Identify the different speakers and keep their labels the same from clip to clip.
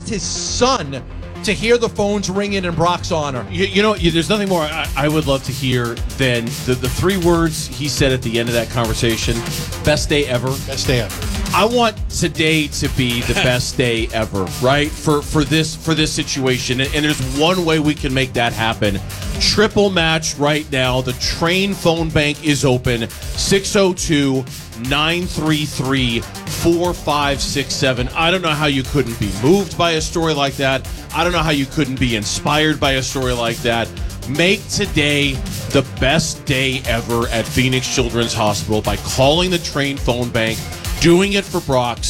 Speaker 1: lost his son to hear the phones ringing in Brock's honor.
Speaker 2: There's nothing more I would love to hear than the three words he said at the end of that conversation. Best day ever.
Speaker 3: Best day ever.
Speaker 2: I want today to be the best day ever, right? For this situation. And there's one way we can make that happen. Triple match right now. The Train phone bank is open. 602-933-4567. I don't know how you couldn't be moved by a story like that. I don't know how you couldn't be inspired by a story like that. Make today the best day ever at Phoenix Children's Hospital by calling the Train phone bank, doing it for Brock.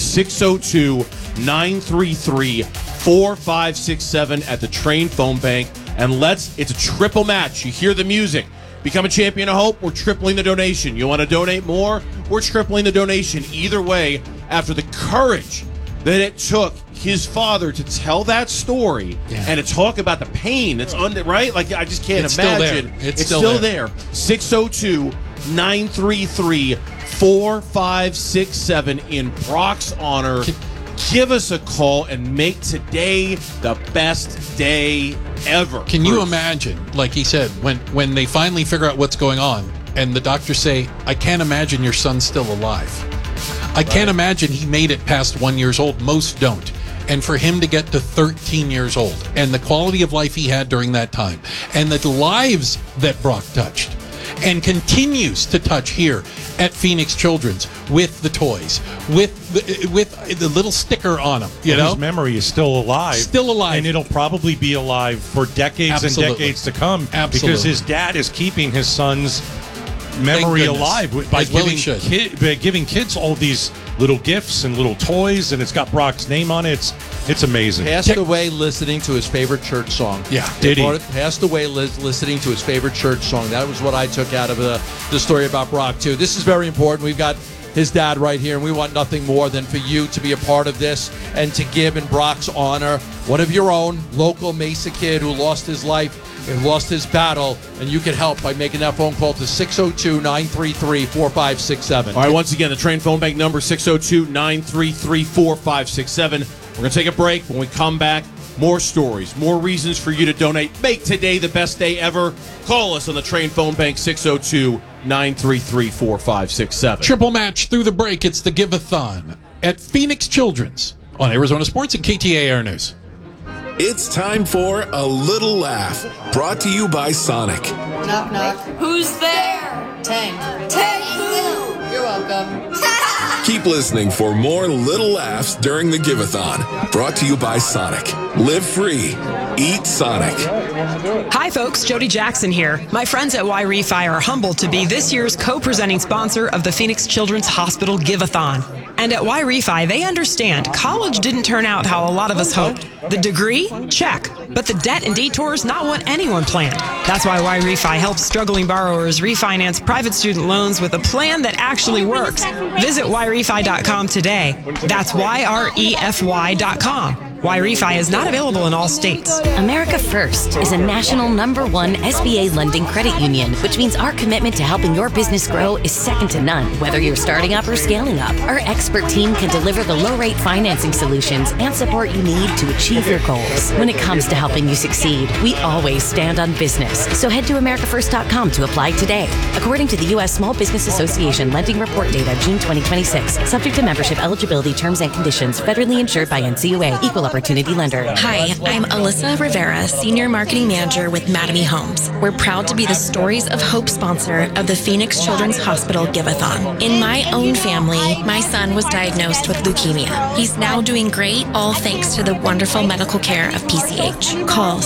Speaker 2: 602-933-4567 at the Train phone bank. And it's a triple match. You hear the music. Become a champion of hope. We're tripling the donation. You want to donate more? We're tripling the donation. Either way, after the courage that it took his father to tell that story and to talk about the pain that's under, right? Like, I just can't imagine.
Speaker 3: It's still there.
Speaker 2: 602-933-4567 in Brock's honor. Give us a call and make today the best day ever.
Speaker 3: Can you imagine, like he said, when they finally figure out what's going on and the doctors say, I can't imagine your son's still alive. I can't imagine he made it past 1 year old. Most don't. And for him to get to 13 years old and the quality of life he had during that time and the lives that Brock touched and continues to touch here at Phoenix Children's with the toys, with the little sticker on them.
Speaker 4: His memory is still alive.
Speaker 3: Still alive.
Speaker 4: And it'll probably be alive for decades and decades to come.
Speaker 3: Absolutely.
Speaker 4: Because his dad is keeping his son's memory alive by giving kids all these little gifts and little toys, and it's got Brock's name on it. It's amazing.
Speaker 1: Passed away listening to his favorite church song.
Speaker 3: Yeah.
Speaker 4: Did he?
Speaker 1: Passed away listening to his favorite church song. That was what I took out of the story about Brock, too. This is very important. We've got his dad right here, and we want nothing more than for you to be a part of this and to give in Brock's honor. One of your own, local Mesa kid who lost his life and lost his battle, and you can help by making that phone call to 602-933-4567.
Speaker 2: All right, once again, the Train phone bank number, 602-933-4567. We're going to take a break. When we come back, more stories, more reasons for you to donate. Make today the best day ever. Call us on the Train phone bank, 602-933-4567.
Speaker 3: Triple match through the break. It's the Give-A-Thon at Phoenix Children's on Arizona Sports and KTA Air News.
Speaker 5: It's time for A Little Laugh, brought to you by Sonic.
Speaker 6: Knock, knock. Who's there? Tank. Tank who? You're welcome.
Speaker 5: Keep listening for more little laughs during the Give-A-Thon, brought to you by Sonic. Live free. Eat Sonic.
Speaker 7: Hi, folks. Jody Jackson here. My friends at Y-Refi are humbled to be this year's co-presenting sponsor of the Phoenix Children's Hospital Give-A-Thon. And at Y-Refi, they understand college didn't turn out how a lot of us hoped. The degree? Check. But the debt and detours, not what anyone planned. That's why Y-Refi helps struggling borrowers refinance private student loans with a plan that actually works. Visit YRefi.com today. That's YREFY.com. Y-Refi is not available in all states.
Speaker 8: America First is a national #1 SBA lending credit union, which means our commitment to helping your business grow is second to none. Whether you're starting up or scaling up, our expert team can deliver the low-rate financing solutions and support you need to achieve your goals. When it comes to helping you succeed, we always stand on business. So head to AmericaFirst.com to apply today. According to the U.S. Small Business Association Lending Report Data, June 2026, subject to membership eligibility terms and conditions, federally insured by NCUA, Equal Opportunity Lender.
Speaker 9: Hi, I'm Alyssa Rivera, Senior Marketing Manager with Mattamy Homes. We're proud to be the Stories of Hope sponsor of the Phoenix Children's Hospital Give-A-Thon. In my own family, my son was diagnosed with leukemia. He's now doing great, all thanks to the wonderful medical care of PCH. Call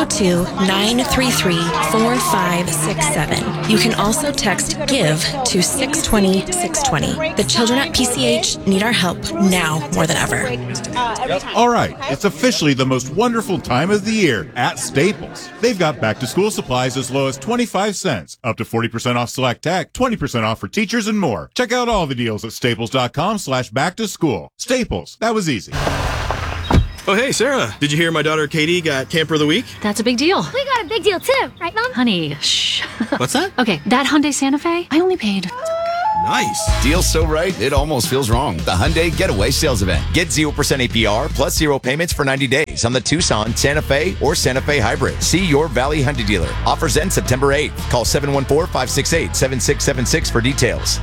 Speaker 9: 602-933-4567. You can also text GIVE to 620-620. The children at PCH need our help now more than ever.
Speaker 10: All right, it's officially the most wonderful time of the year at Staples. They've got back-to-school supplies as low as 25 cents, up to 40% off select tech, 20% off for teachers, and more. Check out all the deals at staples.com/back-to-school. Staples, that was easy.
Speaker 11: Oh, hey, Sarah. Did you hear my daughter Katie got Camper of the Week?
Speaker 12: That's a big deal.
Speaker 13: We got a big deal, too. Right, Mom?
Speaker 12: Honey, shh.
Speaker 11: What's that?
Speaker 12: Okay, that Hyundai Santa Fe, I only paid
Speaker 11: Nice.
Speaker 12: Deal so right, it almost feels wrong. The Hyundai Getaway Sales Event. Get 0% APR plus 0 payments for 90 days on the Tucson, Santa Fe, or Santa Fe Hybrid. See your Valley Hyundai dealer. Offers end September 8th. Call 714-568-7676 for details.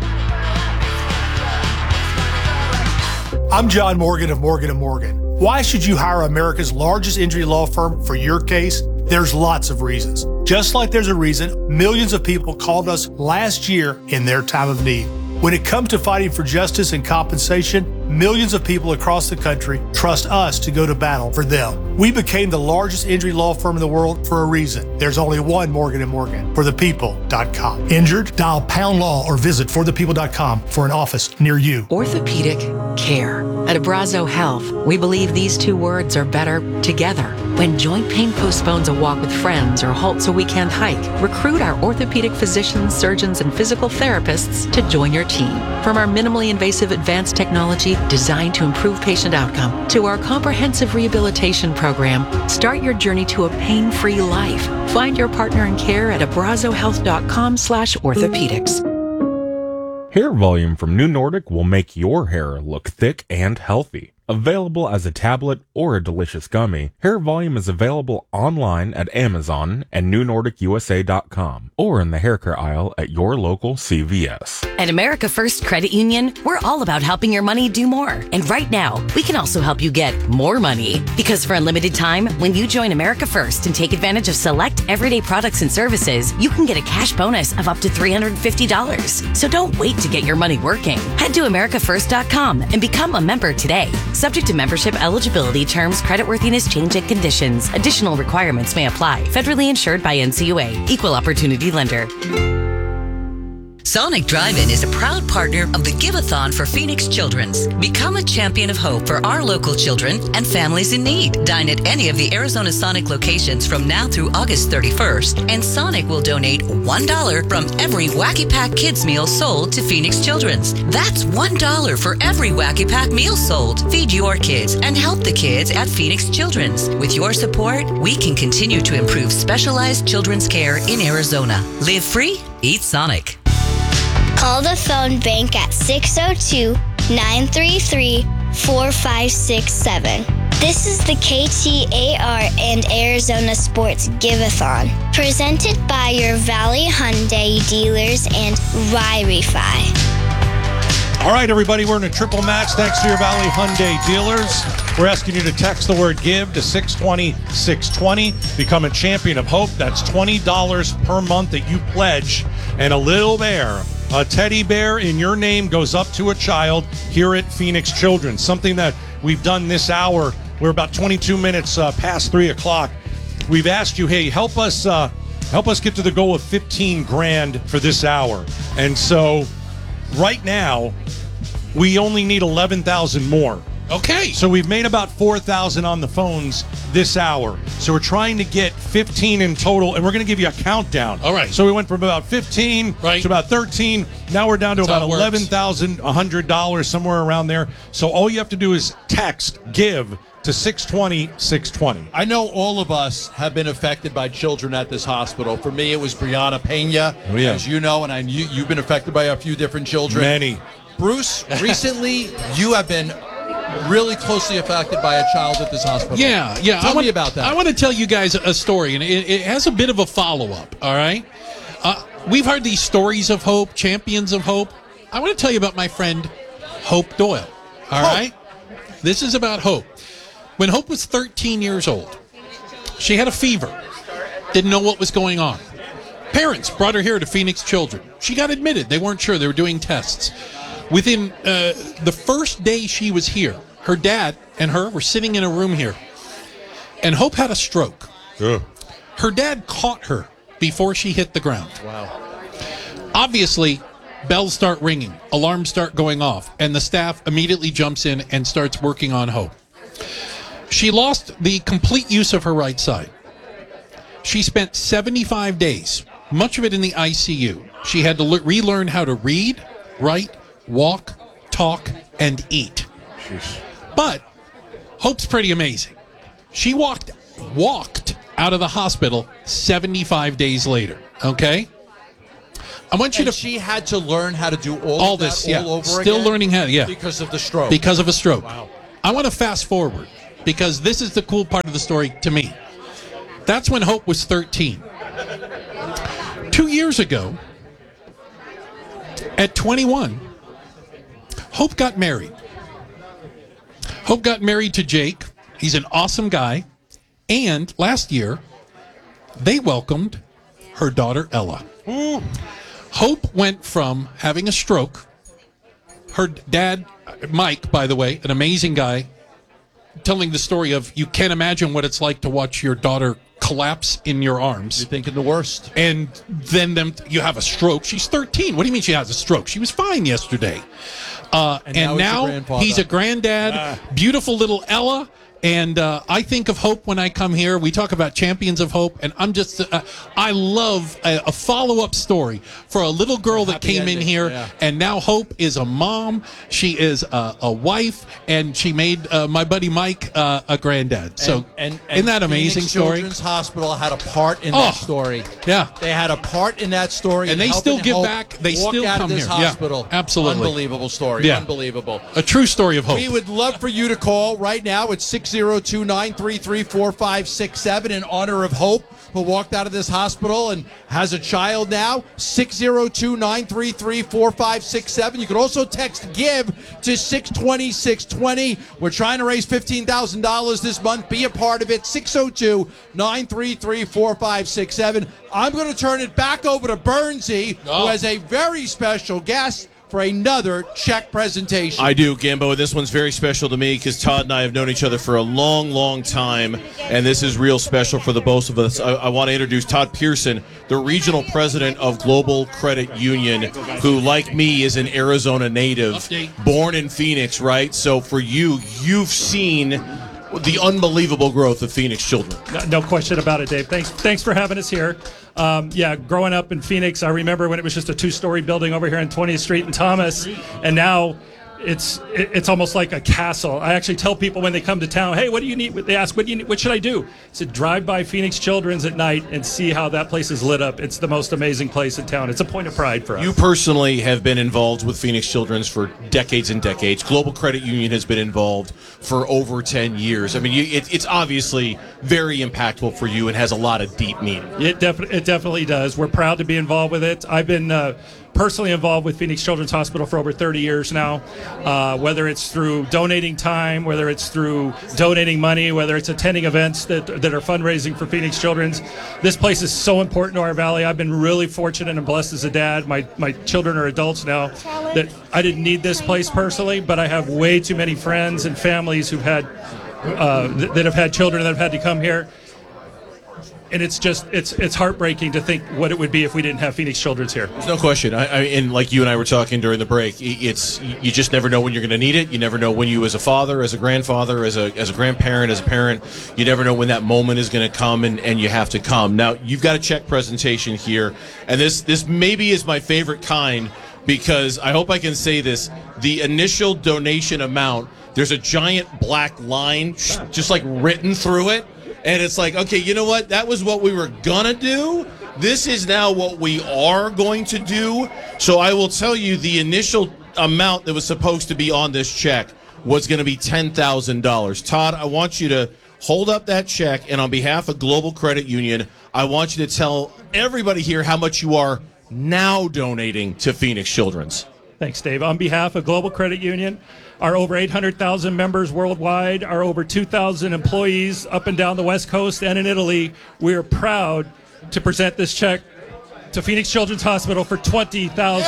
Speaker 13: I'm John Morgan of Morgan & Morgan. Why should you hire America's largest injury law firm for your case? There's lots of reasons. Just like there's a reason millions of people called us last year in their time of need. When it comes to fighting for justice and compensation, millions of people across the country trust us to go to battle for them. We became the largest injury law firm in the world for a reason. There's only one Morgan & Morgan, forthepeople.com. Injured? Dial pound law or visit forthepeople.com for an office near you.
Speaker 14: Orthopedic care. At Abrazo Health, we believe these two words are better together. When joint pain postpones a walk with friends or halts a weekend hike, recruit our orthopedic physicians, surgeons, and physical therapists to join your team. From our minimally invasive advanced technology designed to improve patient outcome to our comprehensive rehabilitation program, start your journey to a pain-free life. Find your partner in care at abrazohealth.com/orthopedics.
Speaker 15: Hair volume from New Nordic will make your hair look thick and healthy. Available as a tablet or a delicious gummy, Hair Volume is available online at Amazon and NewNordicUSA.com or in the hair care aisle at your local CVS.
Speaker 8: At America First Credit Union, we're all about helping your money do more. And right now, we can also help you get more money. Because for a limited time, when you join America First and take advantage of select everyday products and services, you can get a cash bonus of up to $350. So don't wait to get your money working. Head to AmericaFirst.com and become a member today. Subject to membership eligibility, terms, creditworthiness, change, and conditions. Additional requirements may apply. Federally insured by NCUA. Equal Opportunity Lender.
Speaker 16: Sonic Drive-In is a proud partner of the Give-a-thon for Phoenix Children's. Become a champion of hope for our local children and families in need. Dine at any of the Arizona Sonic locations from now through August 31st, and Sonic will donate $1 from every Wacky Pack Kids meal sold to Phoenix Children's. That's $1 for every Wacky Pack meal sold. Feed your kids and help the kids at Phoenix Children's. With your support, we can continue to improve specialized children's care in Arizona. Live free, eat Sonic.
Speaker 17: Call the phone bank at 602-933-4567. This is the KTAR and Arizona Sports Give-a-thon, presented by your Valley Hyundai dealers and Y-Refi.
Speaker 4: All right, everybody, we're in a triple match thanks to your Valley Hyundai dealers. We're asking you to text the word GIVE to 620-620. Become a champion of hope. That's $20 per month that you pledge. And a little bear, a teddy bear in your name, goes up to a child here at Phoenix Children's. Something that we've done this hour. We're about 22 minutes past 3 o'clock. We've asked you, hey, help us get to the goal of $15,000 for this hour. And so right now, we only need 11,000 more.
Speaker 3: Okay.
Speaker 4: So we've made about 4,000 on the phones this hour. So we're trying to get 15 in total, and we're going to give you a countdown.
Speaker 3: All right.
Speaker 4: So we went from about 15 to about 13. Now we're down to about $11,100, somewhere around there. So all you have to do is text GIVE to 620-620.
Speaker 1: I know all of us have been affected by children at this hospital. For me, it was Brianna Pena, as you know, and you've been affected by a few different children.
Speaker 4: Many.
Speaker 1: Bruce, recently you have been really closely affected by a child at this hospital.
Speaker 3: Yeah.
Speaker 1: Tell me about that.
Speaker 3: I want to tell you guys a story, and it has a bit of a follow-up, all right? We've heard these stories of hope, champions of hope. I want to tell you about my friend Hope Doyle, all right? This is about Hope. When Hope was 13 years old, she had a fever, didn't know what was going on. Parents brought her here to Phoenix Children. She got admitted. They weren't sure. They were doing tests. Within the first day she was here, her dad and her were sitting in a room here, and Hope had a stroke. Her dad caught her before she hit the ground.
Speaker 1: Wow.
Speaker 3: Obviously, bells start ringing, alarms start going off, and the staff immediately jumps in and starts working on Hope. She lost the complete use of her right side. She spent 75 days, much of it in the ICU. She had to relearn how to read, write, walk, talk, and eat. But Hope's pretty amazing. She walked out of the hospital 75 days later, okay? I want you
Speaker 1: and
Speaker 3: to.
Speaker 1: she had to learn how to do all of
Speaker 3: this,
Speaker 1: that all over
Speaker 3: Still
Speaker 1: again
Speaker 3: learning how. Yeah,
Speaker 1: because of the stroke.
Speaker 3: Because of a stroke.
Speaker 1: Wow.
Speaker 3: I want to fast forward because this is the cool part of the story to me. That's when Hope was 13. 2 years ago, at 21, Hope got married. Hope got married to Jake. He's an awesome guy. And last year, they welcomed her daughter, Ella. Hope went from having a stroke. Her dad, Mike, by the way, an amazing guy, telling the story of you can't imagine what it's like to watch your daughter collapse in your arms.
Speaker 1: You're thinking the worst.
Speaker 3: And then you have a stroke. She's 13. What do you mean she has a stroke? She was fine yesterday. And now he's a granddad. Beautiful little Ella. And I think of Hope when I come here. We talk about champions of hope, and I'm just, I love a follow-up story for a little girl that came in here, and now Hope is a mom, she is a wife, and she made my buddy Mike a granddad. So, isn't that amazing
Speaker 1: Phoenix
Speaker 3: story?
Speaker 1: Children's Hospital had a part in that story.
Speaker 3: Yeah.
Speaker 1: They had a part in that story.
Speaker 3: And they still give back. They still
Speaker 1: out
Speaker 3: come
Speaker 1: of this
Speaker 3: here. Yeah,
Speaker 1: hospital.
Speaker 3: absolutely.
Speaker 1: Unbelievable story.
Speaker 3: Yeah.
Speaker 1: Unbelievable.
Speaker 3: A true story of hope.
Speaker 1: We would love for you to call right now at 602-933-4567 in honor of Hope, who walked out of this hospital and has a child now. 602-933-4567. You can also text GIVE to 620-620. We're trying to raise $15,000 this month. Be a part of it. 602-933-4567. I'm going to turn it back over to Bernsey, who has a very special guest for another check presentation.
Speaker 2: I do, Gambo. This one's very special to me because Todd and I have known each other for a long, long time, and this is real special for the both of us. I want to introduce Todd Pearson, the regional president of Global Credit Union, who, like me, is an Arizona native, born in Phoenix, right? So for you, you've seen the unbelievable growth of Phoenix children.
Speaker 18: No question about it, Dave. Thanks for having us here. Growing up in Phoenix, I remember when it was just a 2-story building over here on 20th Street in Thomas, and now it's almost like a castle. I actually tell people when they come to town, hey, what do you need? They ask, what do you need? What should I do? I said, drive by Phoenix Children's at night and see how that place is lit up. It's the most amazing place in town. It's a point of pride for us.
Speaker 2: You personally have been involved with Phoenix Children's for decades and decades. Global Credit Union has been involved for over 10 years. I mean, it's obviously very impactful for you and has a lot of deep meaning.
Speaker 18: It definitely does. We're proud to be involved with it. I've been personally involved with Phoenix Children's Hospital for over 30 years now, whether it's through donating time, whether it's through donating money, whether it's attending events that are fundraising for Phoenix Children's. This place is so important to our valley. I've been really fortunate and blessed as a dad. My children are adults now, that I didn't need this place personally, but I have way too many friends and families who've had that have had children that have had to come here. And it's heartbreaking to think what it would be if we didn't have Phoenix Children's here.
Speaker 2: There's no question. And like you and I were talking during the break, you just never know when you're going to need it. You never know when you, as a father, as a grandfather, as a grandparent, as a parent, you never know when that moment is going to come, and you have to come. Now, you've got a check presentation here, and this maybe is my favorite kind, because I hope I can say this. The initial donation amount, there's a giant black line just like written through it. And it's like, okay, you know what? That was what we were going to do. This is now what we are going to do. So I will tell you, the initial amount that was supposed to be on this check was going to be $10,000. Todd, I want you to hold up that check, and on behalf of Global Credit Union, I want you to tell everybody here how much you are now donating to Phoenix Children's.
Speaker 18: Thanks, Dave. On behalf of Global Credit Union, our over 800,000 members worldwide, our over 2,000 employees up and down the West Coast and in Italy, we are proud to present this check to Phoenix Children's Hospital for $20,000.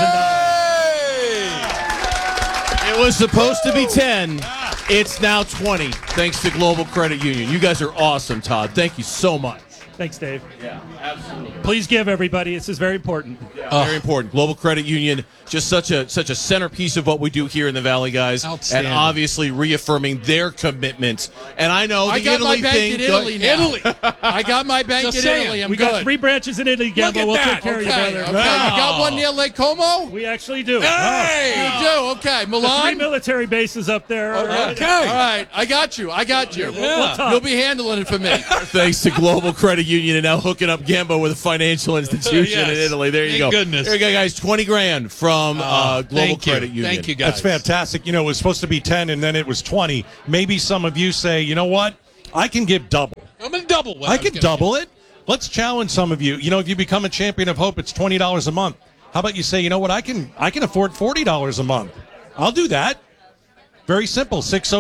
Speaker 2: It was supposed to be 10. It's now 20, thanks to Global Credit Union. You guys are awesome, Todd. Thank you so much.
Speaker 18: Thanks, Dave.
Speaker 2: Yeah, absolutely.
Speaker 18: Please give, everybody. This is very important.
Speaker 2: Very important. Global Credit Union, just such a centerpiece of what we do here in the Valley, guys.
Speaker 3: Outstanding.
Speaker 2: And obviously reaffirming their commitment. And I know
Speaker 1: I
Speaker 2: the
Speaker 1: got
Speaker 2: Italy
Speaker 1: my bank
Speaker 2: thing.
Speaker 1: in Italy now. I got my bank
Speaker 3: Just
Speaker 1: in
Speaker 3: saying.
Speaker 1: Italy. I'm
Speaker 18: We
Speaker 1: good.
Speaker 18: got 3 branches in Italy,
Speaker 3: Look
Speaker 18: Gambo.
Speaker 3: at
Speaker 18: We'll
Speaker 3: that.
Speaker 18: take care of you,
Speaker 1: Okay,
Speaker 18: brother.
Speaker 1: okay. You got one near Lake Como?
Speaker 18: We actually do.
Speaker 1: Hey! You do? Okay.
Speaker 18: The 3
Speaker 1: Milan?
Speaker 18: military bases up there.
Speaker 1: Okay. All right. I got you.
Speaker 18: We'll talk.
Speaker 1: You'll be handling it for me.
Speaker 2: Thanks to Global Credit Credit Union and now hooking up Gambo with a financial institution in Italy. There you
Speaker 3: Thank
Speaker 2: go.
Speaker 3: goodness.
Speaker 2: There you go, guys. 20 grand from Global Credit Union.
Speaker 3: Thank you, guys.
Speaker 4: That's fantastic. You know, it was supposed to be 10 and then it was 20. Maybe some of you say, you know what? I can give double.
Speaker 3: I'm going to double what
Speaker 4: I can double it. Let's challenge some of you. You know, if you become a champion of hope, it's $20 a month. How about you say, you know what? I can afford $40 a month. I'll do that. Very simple.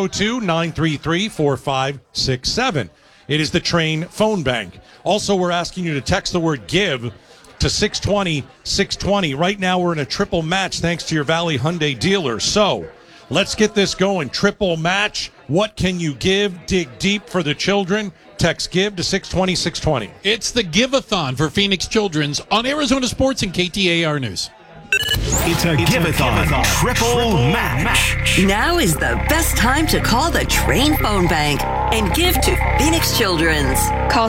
Speaker 4: 602-933-4567. It is the Train phone bank. Also, we're asking you to text the word GIVE to 620-620. Right now, we're in a triple match thanks to your Valley Hyundai dealer. So let's get this going. Triple match. What can you give? Dig deep for the children. Text GIVE to 620-620.
Speaker 3: It's the Give-a-thon for Phoenix Children's on Arizona Sports and KTAR News.
Speaker 19: It's a Give-a-thon triple match.
Speaker 16: Now is the best time to call the Train phone bank and give to Phoenix Children's.
Speaker 20: Call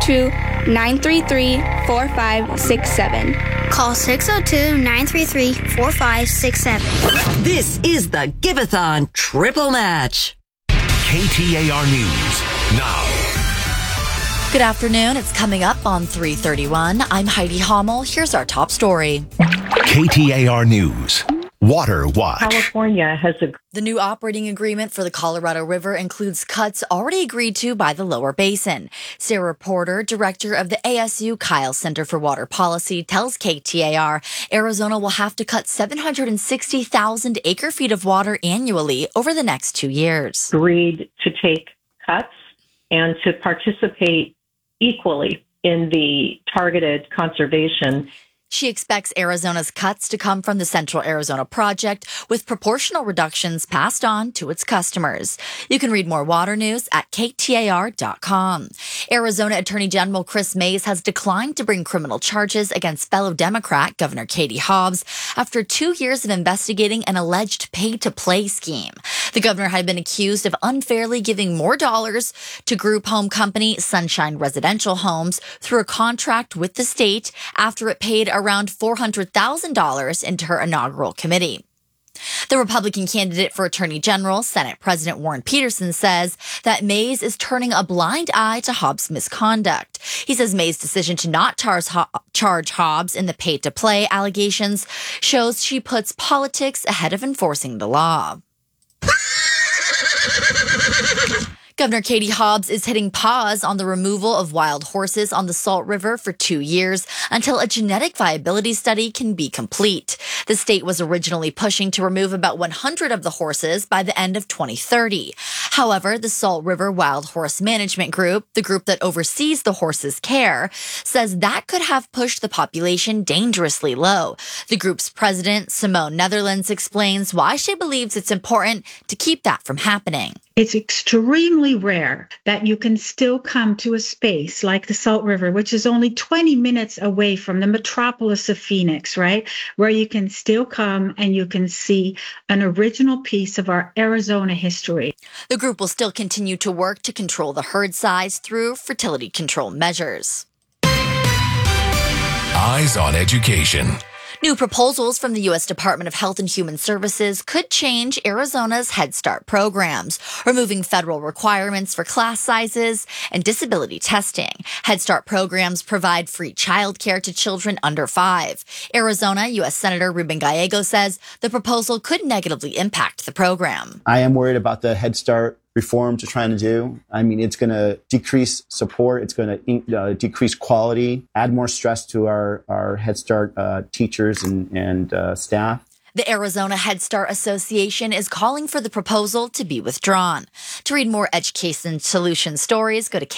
Speaker 20: 602-933-4567.
Speaker 17: Call 602-933-4567.
Speaker 16: This is the Give-a-thon triple match.
Speaker 19: KTAR News now.
Speaker 21: Good afternoon. It's coming up on 3:31. I'm Heidi Hommel. Here's our top story.
Speaker 19: KTAR News. Water Watch.
Speaker 22: California has
Speaker 21: The new operating agreement for the Colorado River includes cuts already agreed to by the lower basin. Sarah Porter, director of the ASU Kyle Center for Water Policy, tells KTAR Arizona will have to cut 760,000 acre-feet of water annually over the next 2 years.
Speaker 22: agreed to take cuts and to participate equally in the targeted conservation.
Speaker 21: She expects Arizona's cuts to come from the Central Arizona Project, with proportional reductions passed on to its customers. You can read more water news at KTAR.com. Arizona Attorney General Chris Mays has declined to bring criminal charges against fellow Democrat Governor Katie Hobbs after 2 years of investigating an alleged pay-to-play scheme. The governor had been accused of unfairly giving more dollars to group home company Sunshine Residential Homes through a contract with the state after it paid around $400,000 into her inaugural committee. The Republican candidate for Attorney General, Senate President Warren Peterson, says that Mays is turning a blind eye to Hobbs' misconduct. He says Mays' decision to not charge Hobbs in the pay-to-play allegations shows she puts politics ahead of enforcing the law. Governor Katie Hobbs is hitting pause on the removal of wild horses on the Salt River for 2 years until a genetic viability study can be complete. The state was originally pushing to remove about 100 of the horses by the end of 2030. However, the Salt River Wild Horse Management Group, the group that oversees the horses' care, says that could have pushed the population dangerously low. The group's president, Simone Netherlands, explains why she believes it's important to keep that from happening.
Speaker 23: It's extremely rare that you can still come to a space like the Salt River, which is only 20 minutes away from the metropolis of Phoenix, right? Where you can still come and you can see an original piece of our Arizona history.
Speaker 21: The group will still continue to work to control the herd size through fertility control measures.
Speaker 19: Eyes on Education.
Speaker 21: New proposals from the U.S. Department of Health and Human Services could change Arizona's Head Start programs, removing federal requirements for class sizes and disability testing. Head Start programs provide free childcare to children under 5. Arizona U.S. Senator Ruben Gallego says the proposal could negatively impact the program.
Speaker 24: I am worried about the Head Start reforms we're trying to do. I mean, it's going to decrease support. It's going to decrease quality, add more stress to our Head Start teachers and staff.
Speaker 21: The Arizona Head Start Association is calling for the proposal to be withdrawn. To read more education solution stories, go to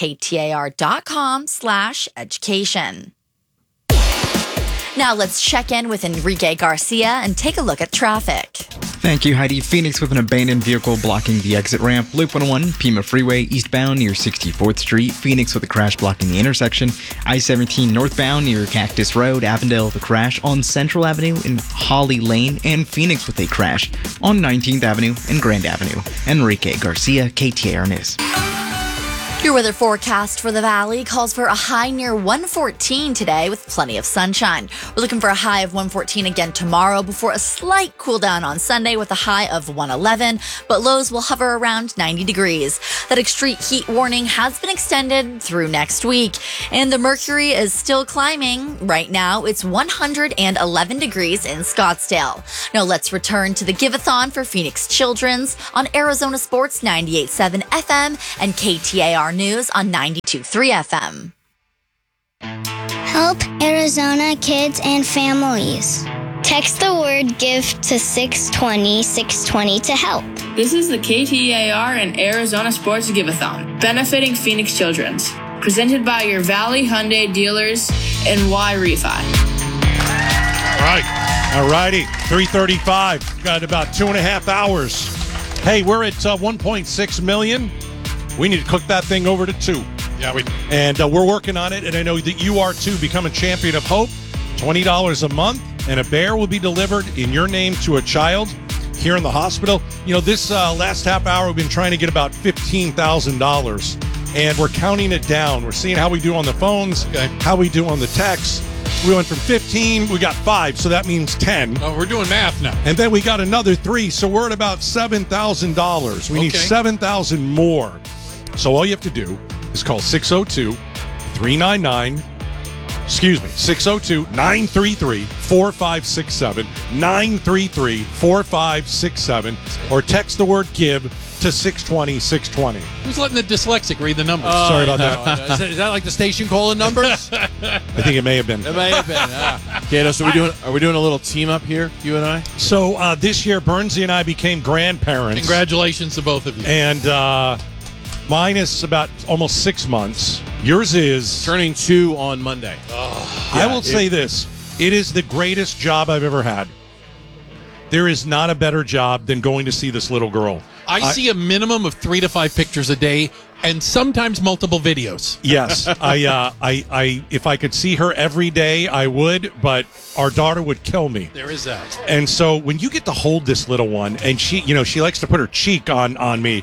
Speaker 21: KTAR.com/education. Now let's check in with Enrique Garcia and take a look at traffic.
Speaker 25: Thank you, Heidi. Phoenix with an abandoned vehicle blocking the exit ramp. Loop 101, Pima Freeway, eastbound near 64th Street. Phoenix with a crash blocking the intersection. I-17 northbound near Cactus Road. Avondale with a crash on Central Avenue and Holly Lane. And Phoenix with a crash on 19th Avenue and Grand Avenue. Enrique Garcia, KTAR News.
Speaker 21: Your weather forecast for the valley calls for a high near 114 today with plenty of sunshine. We're looking for a high of 114 again tomorrow before a slight cool down on Sunday with a high of 111, but lows will hover around 90 degrees. That extreme heat warning has been extended through next week, and the mercury is still climbing. Right now, it's 111 degrees in Scottsdale. Now let's return to the Give-a-thon for Phoenix Children's on Arizona Sports 98.7 FM and KTAR News on 92.3 FM.
Speaker 17: Help Arizona kids and families. Text the word GIVE to 620-620 to help.
Speaker 5: This is the KTAR and Arizona Sports Give-a-thon, benefiting Phoenix Children's. Presented by your Valley Hyundai dealers and Y Refi.
Speaker 4: All righty. 3:35. Got about 2.5 hours. Hey, we're at 1.6 million. We need to click that thing over to 2.
Speaker 3: Yeah,
Speaker 4: and we're working on it, and I know that you are too. Become a champion of hope. $20 a month, and a bear will be delivered in your name to a child here in the hospital. You know, this last half hour, we've been trying to get about $15,000, and we're counting it down. We're seeing how we do on the phones, how we do on the texts. We went from 15, we got 5, so that means 10.
Speaker 3: Oh, we're doing math now.
Speaker 4: And then we got another 3, so we're at about $7,000. We need $7,000 more. So all you have to do is call 602-933-4567, 933-4567, or text the word GIVE to 620-620.
Speaker 3: Who's letting the dyslexic read the numbers?
Speaker 4: Sorry about that.
Speaker 1: Is that like the station calling numbers?
Speaker 4: I think it may have been.
Speaker 1: It may have been.
Speaker 2: Gato, so are we doing a little team up here, you and I?
Speaker 4: So this year, Bernsey and I became grandparents.
Speaker 3: Congratulations to both of you.
Speaker 4: And mine is about almost 6 months. Yours is
Speaker 2: turning 2 on Monday.
Speaker 4: I will say this. It is the greatest job I've ever had. There is not a better job than going to see this little girl.
Speaker 3: I see a minimum of 3 to 5 pictures a day, and sometimes multiple videos.
Speaker 4: Yes, I if I could see her every day, I would. But our daughter would kill me.
Speaker 3: There is that.
Speaker 4: And so when you get to hold this little one, and she likes to put her cheek on me,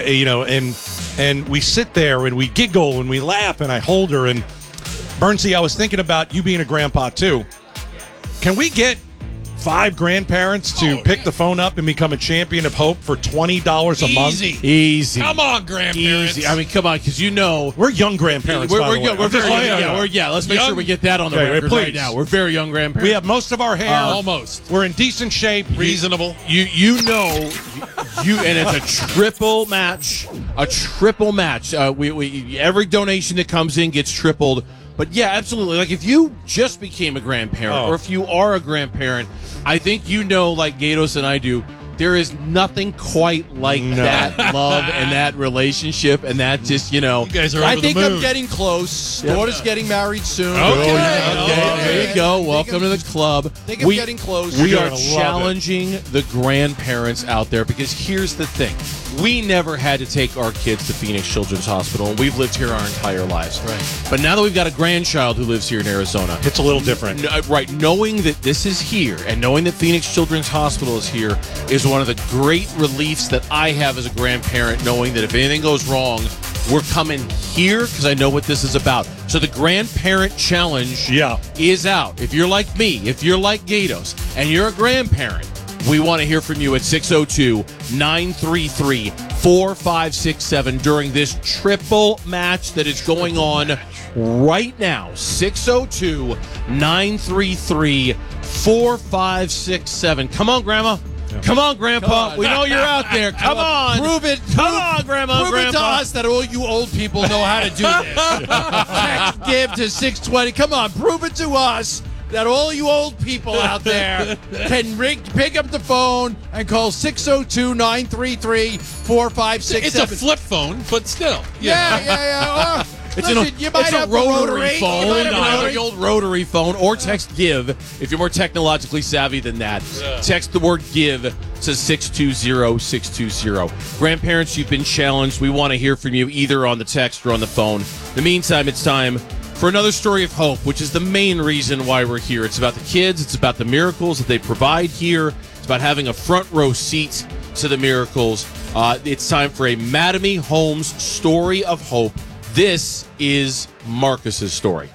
Speaker 4: and we sit there and we giggle and we laugh, and I hold her. And Bernsey, I was thinking about you being a grandpa too. Can we get 5 grandparents to pick the phone up and become a champion of hope for $20 a month?
Speaker 2: Easy.
Speaker 3: Come on, grandparents.
Speaker 2: Easy. I mean, come on, because
Speaker 4: we're young grandparents.
Speaker 2: We're young. We're very young. Let's make sure we get that on the record right now. We're very young grandparents.
Speaker 4: We have most of our hair.
Speaker 3: Almost.
Speaker 4: We're in decent shape.
Speaker 3: Reasonable.
Speaker 2: You know, and it's a triple match. A triple match. We every donation that comes in gets tripled. But yeah, absolutely. Like if you just became a grandparent, or if you are a grandparent, I think you know, like Gatos and I do, there is nothing quite like that love and that relationship, and that just,
Speaker 3: You guys are
Speaker 1: I
Speaker 3: over
Speaker 1: think
Speaker 3: the moon.
Speaker 1: I'm getting close. Daughter's getting married soon.
Speaker 2: Okay. There you go. Welcome to the club.
Speaker 1: I think I'm getting close.
Speaker 2: We
Speaker 1: You're
Speaker 2: are
Speaker 1: gonna love
Speaker 2: challenging the grandparents out there, because here's the thing. We never had to take our kids to Phoenix Children's Hospital, and we've lived here our entire lives.
Speaker 3: Right.
Speaker 2: But now that we've got a grandchild who lives here in Arizona,
Speaker 4: it's a little different.
Speaker 2: Right. Knowing that this is here and knowing that Phoenix Children's Hospital is here is one of the great reliefs that I have as a grandparent, knowing that if anything goes wrong, we're coming here because I know what this is about. So the Grandparent Challenge is out. If you're like me, if you're like Gatos, and you're a grandparent, we want to hear from you at 602-933-4567 during this triple match that is going on right now. 602-933-4567. Come on, Grandma. Come on, Grandpa. We know you're out there. Come on.
Speaker 1: Prove it.
Speaker 2: Come on, Grandma.
Speaker 1: Prove it to
Speaker 2: Grandpa.
Speaker 1: us that all you old people know how to do this. Text GIVE to 620. Come on, prove it to us that all you old people out there can pick up the phone and call 602-933-4567.
Speaker 3: It's a flip phone, but still.
Speaker 1: Yeah.
Speaker 2: It's
Speaker 1: Listen, you might
Speaker 2: a
Speaker 1: have the
Speaker 2: rotary phone,
Speaker 1: You might have
Speaker 2: the old rotary phone, or text GIVE if you're more technologically savvy than that.
Speaker 3: Yeah.
Speaker 2: Text the word GIVE to 620-620. Grandparents, you've been challenged. We want to hear from you either on the text or on the phone. In the meantime, it's time for another story of hope, which is the main reason why we're here. It's about the kids. It's about the miracles that they provide here. It's about having a front row seat to the miracles. It's time for a Mattamy Holmes story of hope. This is Marcus's story.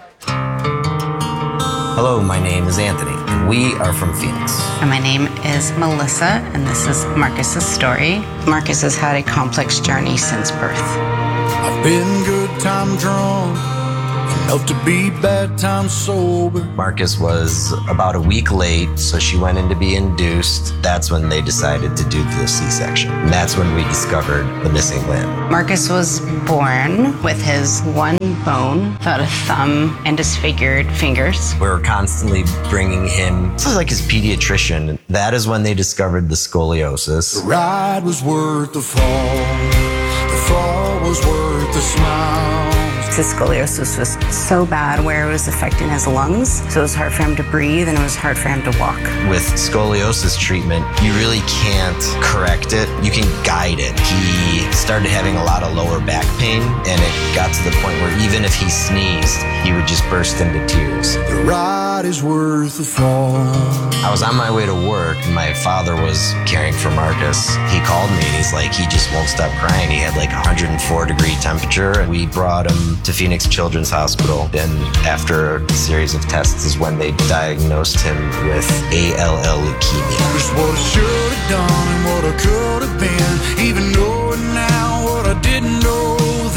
Speaker 6: Hello, my name is Anthony, and we are from Phoenix.
Speaker 7: And my name is Melissa, and this is Marcus's story. Marcus has had a complex journey since birth.
Speaker 9: I've been good time drunk, enough to be bad time sober.
Speaker 6: Marcus was about a week late, so she went in to be induced. That's when they decided to do the C-section. And that's when we discovered the missing limb.
Speaker 7: Marcus was born with his one bone, about a thumb, and disfigured fingers.
Speaker 6: We were constantly bringing him, this was like his pediatrician. That is when they discovered the scoliosis.
Speaker 9: The ride was worth the fall. The fall was worth the smile.
Speaker 7: His scoliosis was so bad where it was affecting his lungs, so it was hard for him to breathe and it was hard for him to walk.
Speaker 6: With scoliosis treatment, you really can't correct it. You can guide it. He started having a lot of lower back pain, and it got to the point where even if he sneezed, he would just burst into tears.
Speaker 9: The ride is worth the fall.
Speaker 6: I was on my way to work, and my father was caring for Marcus. He called me, and he's like, he just won't stop crying. He had like 104-degree temperature, and we brought him to Phoenix Children's Hospital, and after a series of tests is when they diagnosed him with ALL leukemia.
Speaker 9: Just what I should have done and what I could have been, even knowing now what I didn't know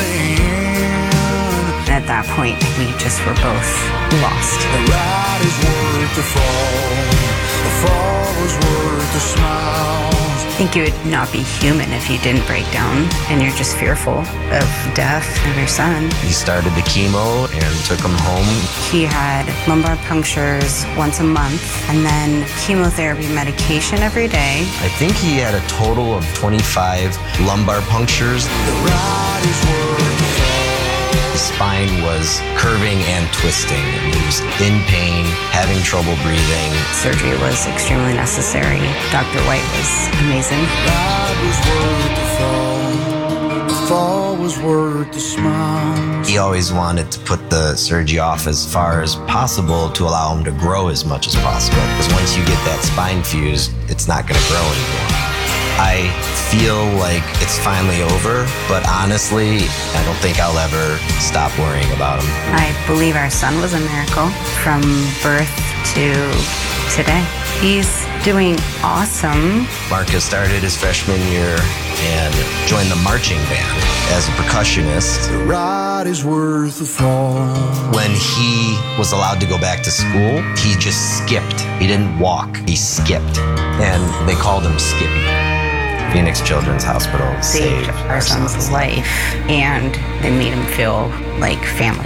Speaker 9: then.
Speaker 7: At that point, we just were both lost.
Speaker 9: The ride is worth the fall. The fall was worth the smiles.
Speaker 7: I think you would not be human if you didn't break down and you're just fearful of death of your son.
Speaker 6: He started the chemo and took him home.
Speaker 7: He had lumbar punctures once a month and then chemotherapy medication every day.
Speaker 6: I think he had a total of 25 lumbar punctures.
Speaker 9: The ride is worth the fall.
Speaker 6: His spine was curving and twisting. He was in pain, having trouble breathing.
Speaker 7: Surgery was extremely necessary. Dr. White was amazing.
Speaker 9: The ride was worth the fall. The fall was worth the smile.
Speaker 6: He always wanted to put the surgery off as far as possible to allow him to grow as much as possible. Because once you get that spine fused, it's not going to grow anymore. I feel like it's finally over, but honestly, I don't think I'll ever stop worrying about him.
Speaker 7: I believe our son was a miracle from birth to today. He's doing awesome.
Speaker 6: Marcus started his freshman year and joined the marching band as a percussionist.
Speaker 9: The ride is worth the fall.
Speaker 6: When he was allowed to go back to school, he just skipped. He didn't walk, he skipped. And they called him Skippy. Phoenix Children's Hospital saved
Speaker 7: our son's life, and they made him feel like family.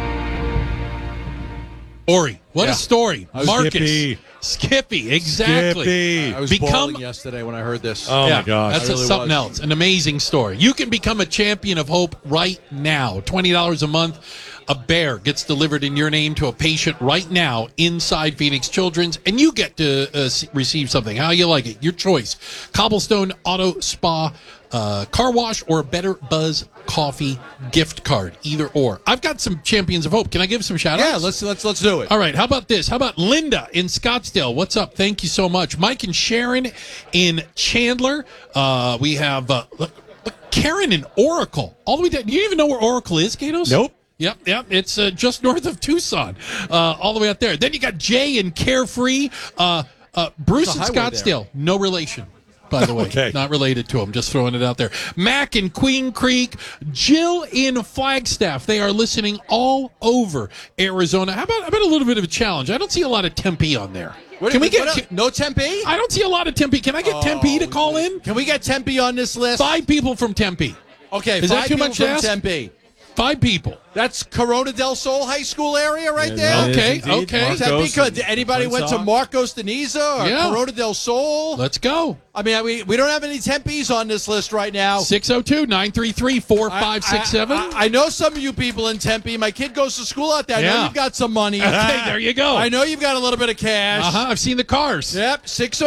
Speaker 3: Ori, what a story.
Speaker 1: I was
Speaker 3: Marcus. Skippy, exactly.
Speaker 1: Skippy. I was bawling yesterday when I heard this.
Speaker 4: Oh, my gosh.
Speaker 3: That's
Speaker 1: really
Speaker 3: something
Speaker 1: was.
Speaker 3: else. An amazing story. You can become a champion of hope right now. $20 a month. A bear gets delivered in your name to a patient right now inside Phoenix Children's, and you get to receive something. How you like it? Your choice. Cobblestone Auto Spa, car wash, or a Better Buzz Coffee gift card. Either or. I've got some champions of hope. Can I give some shout outs?
Speaker 1: Yeah, let's do it.
Speaker 3: All right, how about this? How about Linda in Scottsdale? What's up? Thank you so much. Mike and Sharon in Chandler. We have look, Karen in Oracle. All the way down. Do you even know where Oracle is, Gatos?
Speaker 4: Nope.
Speaker 3: Yep. It's just north of Tucson, all the way out there. Then you got Jay in Carefree. Bruce in Scottsdale. No relation, by the way.
Speaker 4: Okay.
Speaker 3: Not related to him. Just throwing it out there. Mac in Queen Creek. Jill in Flagstaff. They are listening all over Arizona. How about a little bit of a challenge? I don't see a lot of Tempe on there. Can we get
Speaker 1: no Tempe?
Speaker 3: I don't see a lot of Tempe. Can I get Tempe to call in?
Speaker 1: Can we get Tempe on this list?
Speaker 3: 5 people from Tempe.
Speaker 1: Okay,
Speaker 3: is that too much to ask?
Speaker 1: Tempe.
Speaker 3: 5 people.
Speaker 1: That's Corona del Sol High School area right there?
Speaker 3: Okay.
Speaker 1: Tempe, good. Anybody went to Marcos de Niza or Corona del Sol?
Speaker 3: Let's go.
Speaker 1: I mean, we don't have any Tempes on this list right now.
Speaker 3: 602-933-4567.
Speaker 1: I know some of you people in Tempe. My kid goes to school out there. I know you've got some money.
Speaker 3: Okay, there you go.
Speaker 1: I know you've got a little bit of cash.
Speaker 3: I've seen the cars.
Speaker 1: Yep,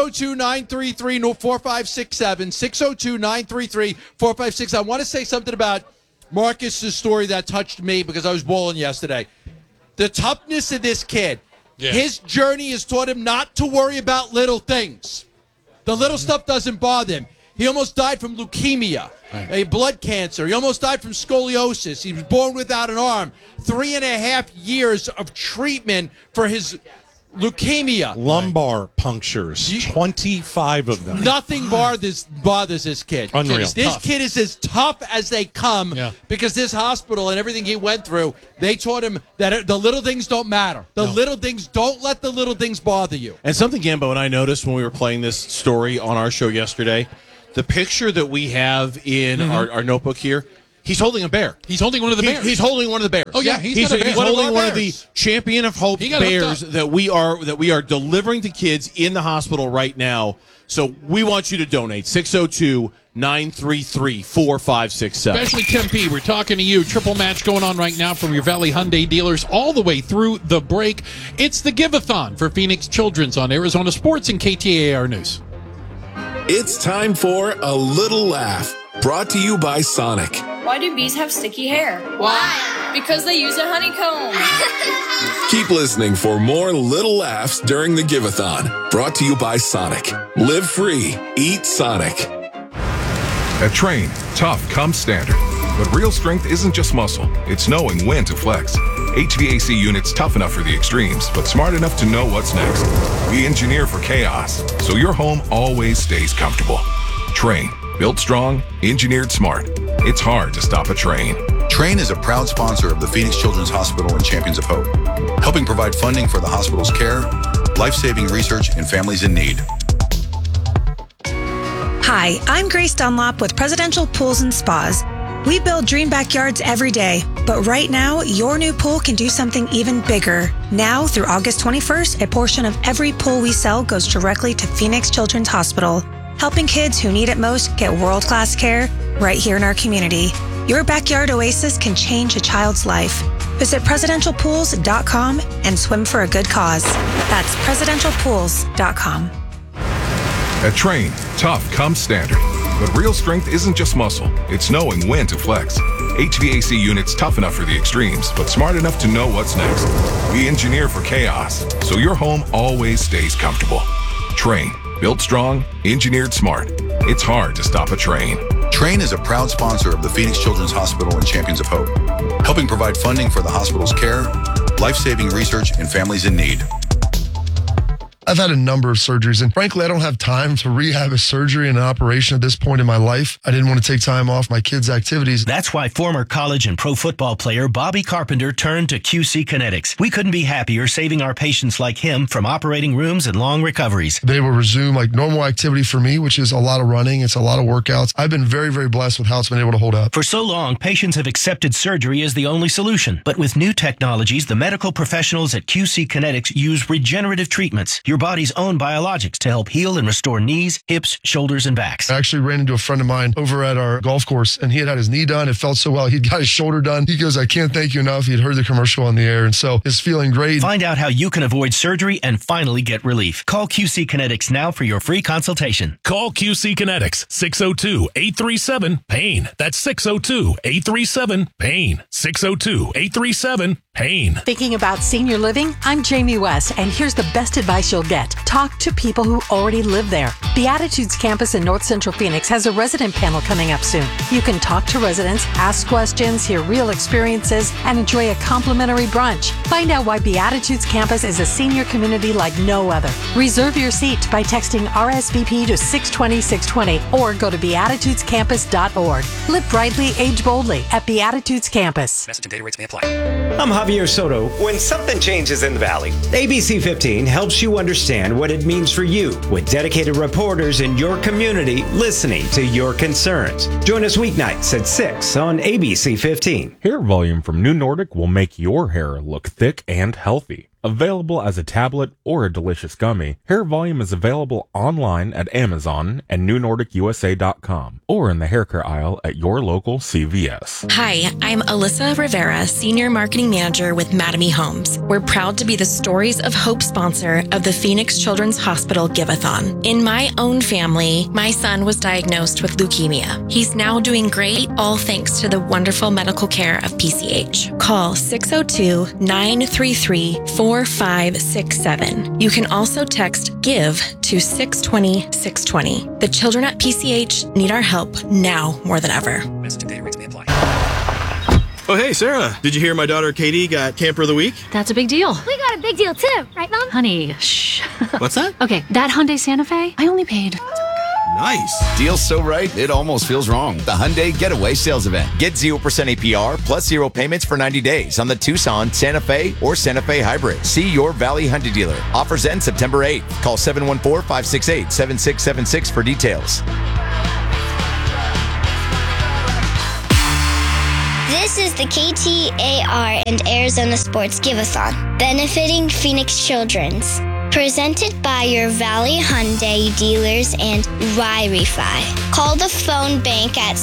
Speaker 1: 602-933-4567. 602-933-4567. I want to say something about Marcus's story that touched me because I was bawling yesterday. The toughness of this kid. Yeah. His journey has taught him not to worry about little things. The little stuff doesn't bother him. He almost died from leukemia, a blood cancer. He almost died from scoliosis. He was born without an arm. 3.5 years of treatment for his leukemia.
Speaker 4: Lumbar punctures, 25 of them.
Speaker 1: Nothing bothers this kid.
Speaker 4: Unreal.
Speaker 1: This kid is as tough as they come because this hospital and everything he went through, they taught him that the little things don't matter. The little things, don't let the little things bother you.
Speaker 2: And something Gambo and I noticed when we were playing this story on our show yesterday, the picture that we have in our notebook here, he's holding a bear.
Speaker 3: He's holding one of the bears.
Speaker 2: He's holding one of the bears.
Speaker 3: Oh yeah,
Speaker 2: he's holding one of the Champion of Hope bears that we are delivering to kids in the hospital right now. So we want you to donate 602-933-4567.
Speaker 3: Especially Tempe, we're talking to you. Triple match going on right now from your Valley Hyundai dealers all the way through the break. It's the Give-a-thon for Phoenix Children's on Arizona Sports and KTAR News.
Speaker 19: It's time for a little laugh. Brought to you by Sonic.
Speaker 5: Why do bees have sticky hair? Why? Because they use a honeycomb.
Speaker 19: Keep listening for more little laughs during the Give-a-thon. Brought to you by Sonic. Live free. Eat Sonic.
Speaker 10: At Train, tough comes standard. But real strength isn't just muscle. It's knowing when to flex. HVAC units tough enough for the extremes, but smart enough to know what's next. We engineer for chaos, so your home always stays comfortable. Train. Built strong, engineered smart. It's hard to stop a train.
Speaker 11: Train is a proud sponsor of the Phoenix Children's Hospital and Champions of Hope, helping provide funding for the hospital's care, life-saving research, and families in need.
Speaker 12: Hi, I'm Grace Dunlop with Presidential Pools and Spas. We build dream backyards every day, but right now, your new pool can do something even bigger. Now, through August 21st, a portion of every pool we sell goes directly to Phoenix Children's Hospital, helping kids who need it most get world-class care right here in our community. Your backyard oasis can change a child's life. Visit presidentialpools.com and swim for a good cause. That's presidentialpools.com.
Speaker 10: At Train, tough comes standard. But real strength isn't just muscle. It's knowing when to flex. HVAC units tough enough for the extremes, but smart enough to know what's next. We engineer for chaos, so your home always stays comfortable. Train. Built strong, engineered smart. It's hard to stop a train.
Speaker 11: Train is a proud sponsor of the Phoenix Children's Hospital and Champions of Hope, helping provide funding for the hospital's care, life-saving research, and families in need.
Speaker 13: I've had a number of surgeries, and frankly, I don't have time to rehab a surgery and an operation at this point in my life. I didn't want to take time off my kids' activities.
Speaker 20: That's why former college and pro football player Bobby Carpenter turned to QC Kinetics. We couldn't be happier saving our patients like him from operating rooms and long recoveries.
Speaker 13: They will resume like normal activity for me, which is a lot of running. It's a lot of workouts. I've been very, very blessed with how it's been able to hold up.
Speaker 20: For so long, patients have accepted surgery as the only solution. But with new technologies, the medical professionals at QC Kinetics use regenerative treatments, your body's own biologics, to help heal and restore knees, hips, shoulders, and backs.
Speaker 13: I actually ran into a friend of mine over at our golf course, and he had his knee done. It felt so well. He'd got his shoulder done. He goes, I can't thank you enough. He'd heard the commercial on the air, and so it's feeling great.
Speaker 20: Find out how you can avoid surgery and finally get relief. Call QC Kinetics now for your free consultation.
Speaker 26: Call QC Kinetics, 602-837-PAIN. That's 602-837-PAIN. 602-837-PAIN.
Speaker 14: Thinking about senior living? I'm Jamie West, and here's the best advice you'll get. Talk to people who already live there. Beatitudes campus in North Central Phoenix has a resident panel coming up soon. You can talk to residents, ask questions, hear real experiences, and enjoy a complimentary brunch. Find out why Beatitudes campus is a senior community like no other. Reserve your seat by texting RSVP to 620-620 or go to beatitudescampus.org. Live brightly, age boldly at Beatitudes Campus.
Speaker 27: Message and data rates may apply. I'm Javier Soto. When something changes in the Valley, ABC 15 helps you understand what it means for you with dedicated reporters in your community listening to your concerns. Join us weeknights at 6 on ABC 15.
Speaker 15: Hair volume from New Nordic will make your hair look thick and healthy. Available as a tablet or a delicious gummy, Hair Volume is available online at Amazon and NewNordicUSA.com or in the hair care aisle at your local CVS.
Speaker 28: Hi, I'm Alyssa Rivera, Senior Marketing Manager with Mattamy Homes. We're proud to be the Stories of Hope sponsor of the Phoenix Children's Hospital Give-a-thon. In my own family, my son was diagnosed with leukemia. He's now doing great, all thanks to the wonderful medical care of PCH. Call 602-933-4 4567. You can also text GIVE to 620-620. The children at PCH need our help now more than ever.
Speaker 8: Message and data rates may apply. Oh, hey, Sarah. Did you hear my daughter Katie got Camper of the Week?
Speaker 16: That's a big deal.
Speaker 18: We got a big deal too, right, Mom?
Speaker 16: Honey, shh.
Speaker 8: What's that?
Speaker 16: Okay, that Hyundai Santa Fe, I only paid.
Speaker 8: Nice.
Speaker 22: Deal so right, it almost feels wrong. The Hyundai Getaway Sales Event. Get 0% APR plus 0 payments for 90 days on the Tucson, Santa Fe, or Santa Fe Hybrid. See your Valley Hyundai dealer. Offers end September 8th. Call 714-568-7676 for details.
Speaker 17: This is the KTAR and Arizona Sports Give-A-thon, benefiting Phoenix Children's. Presented by your Valley Hyundai dealers and Wi-Fi. Call the phone bank at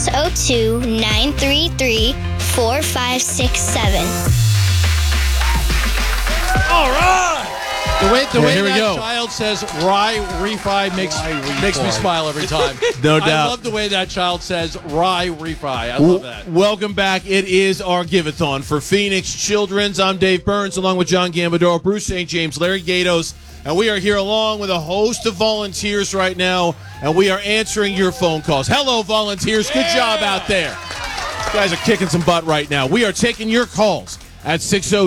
Speaker 17: 602-933-4567.
Speaker 1: All right. The way
Speaker 2: Here we
Speaker 1: that
Speaker 2: go.
Speaker 1: child says Wi-Fi makes me smile every time.
Speaker 2: No doubt.
Speaker 1: I love the way that child says Wi-Fi. I love that.
Speaker 2: Welcome back. It is our Give-A-thon for Phoenix Children's. I'm Dave Burns, along with John Gambadoro, Bruce St. James, Larry Gatos, and we are here along with a host of volunteers right now, and we are answering your phone calls. Hello, volunteers. Good job out there. You guys are kicking some butt right now. We are taking your calls at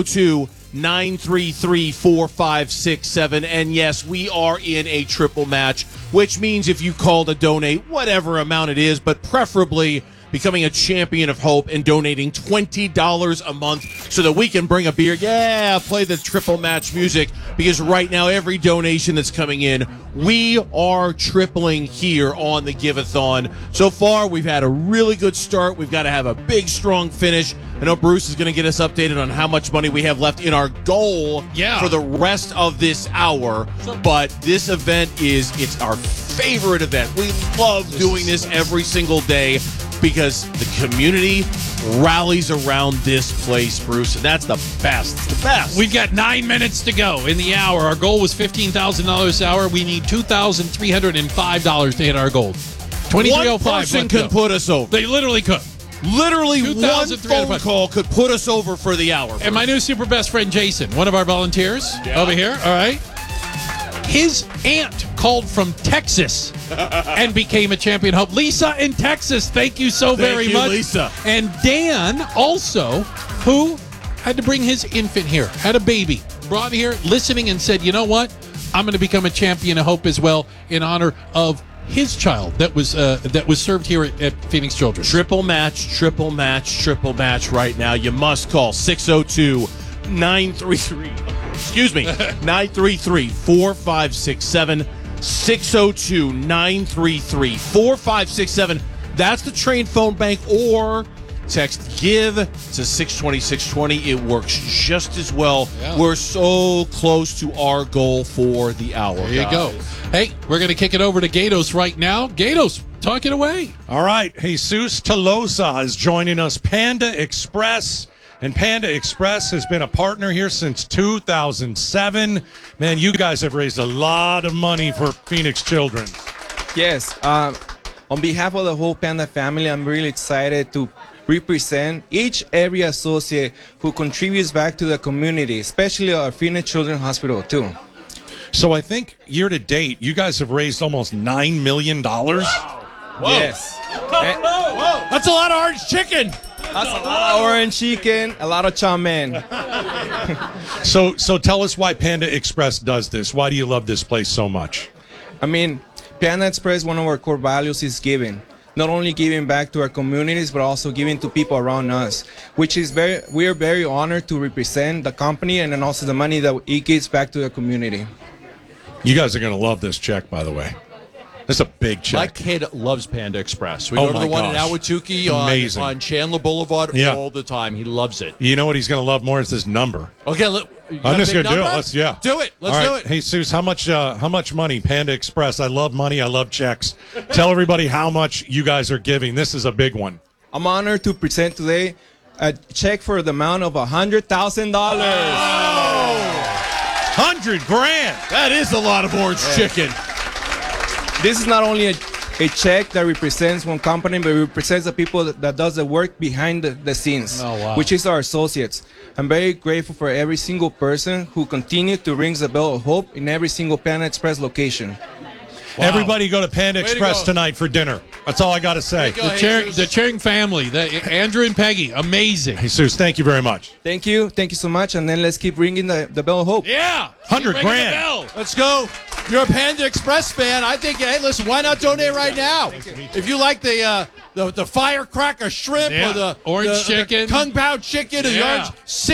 Speaker 2: 602-933-4567. And yes, we are in a triple match, which means if you call to donate whatever amount it is, but preferably becoming a champion of hope and donating $20 a month so that we can bring a beer. Yeah, play the triple match music, because right now every donation that's coming in, we are tripling here on the Give-A-thon. So far, we've had a really good start. We've got to have a big, strong finish. I know Bruce is going to get us updated on how much money we have left in our goal for the rest of this hour. But this event it's our favorite event. We love doing this every single day because the community rallies around this place, Bruce, and that's the best. It's the best.
Speaker 3: We've got 9 minutes to go in the hour. Our goal was $15,000 this hour. We need $2,305 to hit our goal. 2305.
Speaker 2: One person could put us over.
Speaker 3: They literally could.
Speaker 2: Literally one phone call could put us over for the hour.
Speaker 3: And my new super best friend, Jason, one of our volunteers over here, all right? His aunt called from Texas and became a champion hope. Lisa in Texas, thank you so very much.
Speaker 2: Lisa.
Speaker 3: And Dan also, who had to bring his infant here, had a baby, brought here, listening and said, you know what? I'm going to become a champion of hope as well in honor of his child that was served here at Phoenix Children's.
Speaker 2: Triple match right now. You must call 933-4567. 602-933-4567. That's the train phone bank, or text GIVE to 620-620. It works just as well. Yeah. We're so close to our goal for the hour.
Speaker 3: There you go. Hey, we're going to kick it over to Gatos right now. Gatos, talk it away.
Speaker 4: All right. Jesus Tolosa is joining us. Panda Express. And Panda Express has been a partner here since 2007. Man, you guys have raised a lot of money for Phoenix Children.
Speaker 23: Yes. On behalf of the whole Panda family, I'm really excited to represent each area associate who contributes back to the community, especially our Phoenix Children's Hospital, too.
Speaker 4: So I think year to date, you guys have raised almost $9 million.
Speaker 23: Whoa. Yes.
Speaker 2: Whoa. That's a lot of orange chicken.
Speaker 23: That's a lot of orange chicken, a lot of chow mein.
Speaker 4: So tell us why Panda Express does this. Why do you love this place so much?
Speaker 23: I mean, Panda Express, one of our core values is giving. Not only giving back to our communities, but also giving to people around us, which is we are very honored to represent the company and then also the money that it gives back to the community.
Speaker 4: You guys are going to love this check, by the way. This is a big check.
Speaker 1: My kid loves Panda Express. We go to the one in Ahwatukee on Chandler Boulevard all the time. He loves it.
Speaker 4: You know what he's going to love more is this number.
Speaker 1: Okay,
Speaker 4: I'm just going to do it. Let's
Speaker 1: do it. Let's do it.
Speaker 4: Hey, Jesus, how much money? Panda Express. I love money. I love checks. Tell everybody how much you guys are giving. This is a big one.
Speaker 23: I'm honored to present today a check for the amount of $100,000.
Speaker 4: $100,000.
Speaker 2: That is a lot of orange chicken.
Speaker 23: This is not only a check that represents one company, but it represents the people that does the work behind the scenes, which is our associates. I'm very grateful for every single person who continued to ring the bell of hope in every single Panda Express location.
Speaker 4: Wow. Everybody go to Panda Express tonight for dinner. That's all I got to say.
Speaker 3: The Chang family, Andrew and Peggy, amazing.
Speaker 4: Jesus, thank you very much.
Speaker 23: Thank you so much, and then let's keep ringing the bell of hope.
Speaker 1: Yeah,
Speaker 4: $100,000.
Speaker 1: Let's go. You're a Panda Express fan. I think, hey, listen, why not donate right now? If you like the firecracker shrimp or the
Speaker 3: orange chicken,
Speaker 1: the Kung Pao chicken, or the orange,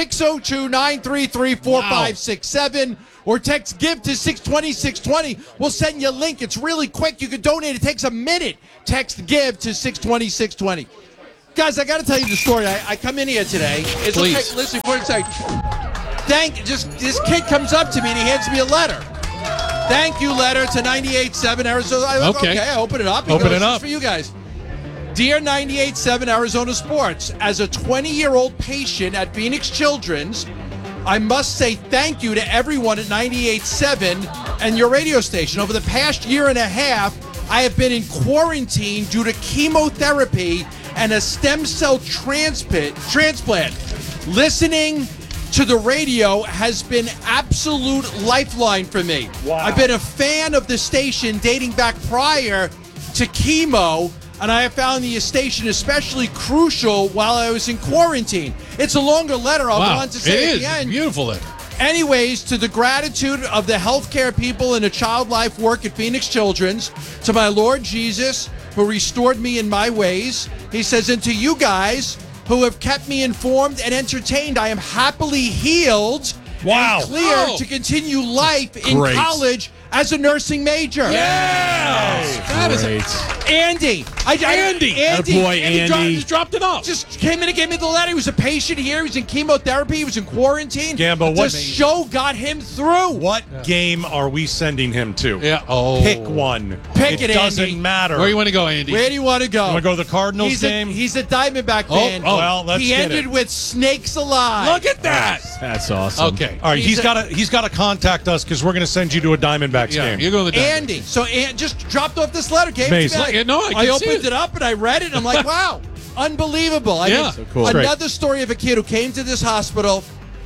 Speaker 1: 602-933-4567. Or text GIVE to 620-620. We'll send you a link. It's really quick. You can donate. It takes a minute. Text GIVE to 620-620. Guys, I got to tell you the story. I come in here today. It's
Speaker 3: Please.
Speaker 1: okay. Listen, before it's like, this kid comes up to me and he hands me a letter. Thank you letter to 98.7 Arizona. Okay, I open it up.
Speaker 4: Open it up
Speaker 1: for you guys. Dear 98.7 Arizona Sports, as a 20-year-old patient at Phoenix Children's, I must say thank you to everyone at 98.7 and your radio station. Over the past year and a half, I have been in quarantine due to chemotherapy and a stem cell transplant. Listening to the radio has been absolute lifeline for me. Wow. I've been a fan of the station dating back prior to chemo, and I have found the station especially crucial while I was in quarantine. It's a longer letter. I'll go on to say at the end.
Speaker 3: Beautiful letter.
Speaker 1: Anyways, to the gratitude of the healthcare people and the child life work at Phoenix Children's, to my Lord Jesus, who restored me in my ways, he says, and to you guys who have kept me informed and entertained, I am happily healed and clear to continue life in college as a nursing major.
Speaker 3: Yes! That is
Speaker 2: great.
Speaker 1: Andy. Andy
Speaker 3: Just dropped it off.
Speaker 1: Just came in and gave me the letter. He was a patient here. He was in chemotherapy. He was in quarantine.
Speaker 4: Gambo,
Speaker 1: the show got him through.
Speaker 4: What game are we sending him to?
Speaker 3: Yeah.
Speaker 4: Pick one.
Speaker 1: Pick it,
Speaker 4: doesn't
Speaker 1: Andy.
Speaker 4: matter.
Speaker 3: Where do you want to go, Andy?
Speaker 1: Where do you want to go?
Speaker 4: You want to go to the Cardinals game?
Speaker 1: He's a Diamondback fan.
Speaker 4: Well, let's
Speaker 1: He
Speaker 4: get
Speaker 1: ended
Speaker 4: it.
Speaker 1: with Snakes Alive.
Speaker 3: Look at that.
Speaker 2: That's awesome.
Speaker 3: Okay.
Speaker 4: All right, he's got to contact us because we're going to send you to a Diamondbacks game.
Speaker 3: You're going to the
Speaker 1: Andy. So just dropped off this letter. Gave it to me.
Speaker 3: Amazing. No, I can see
Speaker 1: opened it up and I read it. And I'm like, wow, unbelievable. I mean,
Speaker 2: So cool.
Speaker 1: Another story of a kid who came to this hospital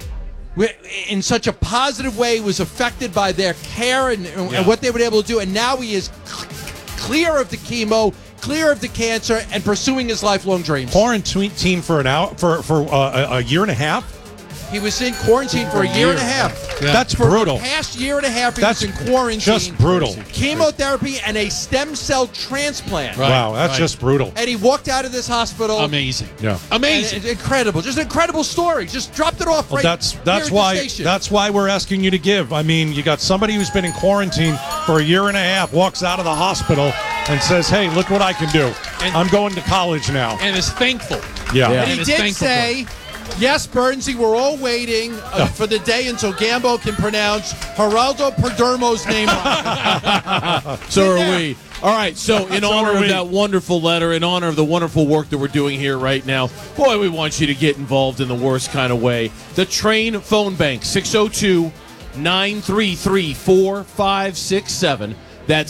Speaker 1: in such a positive way, was affected by their care and what they were able to do. And now he is clear of the chemo, clear of the cancer, and pursuing his lifelong dreams.
Speaker 4: Quarantine for an hour for a year and a half.
Speaker 1: He was in quarantine for a year and a half.
Speaker 4: Yeah. That's
Speaker 1: For
Speaker 4: brutal.
Speaker 1: the past year and a half, he
Speaker 4: That's
Speaker 1: was in quarantine.
Speaker 4: just brutal.
Speaker 1: Chemotherapy and a stem cell transplant.
Speaker 3: Right.
Speaker 4: Wow, that's just brutal.
Speaker 1: And he walked out of this hospital.
Speaker 3: Amazing.
Speaker 4: Yeah.
Speaker 3: Amazing.
Speaker 1: And incredible. Just an incredible story. Just dropped it off
Speaker 4: Well,
Speaker 1: right
Speaker 4: that's
Speaker 1: here at the
Speaker 4: why
Speaker 1: station.
Speaker 4: that's why we're asking you to give. I mean, you got somebody who's been in quarantine for a year and a half, walks out of the hospital and says, "Hey, look what I can do. I'm going to college now."
Speaker 3: And is thankful.
Speaker 4: Yeah.
Speaker 1: And he
Speaker 3: is
Speaker 1: did
Speaker 3: thankful
Speaker 1: say, yes, Bernsey, we're all waiting for the day until Gambo can pronounce Geraldo Perdomo's name right.
Speaker 2: So are we. All right, so in honor of that wonderful letter, in honor of the wonderful work that we're doing here right now, boy, we want you to get involved in the worst kind of way. The Train phone bank, 602-933-4567. That's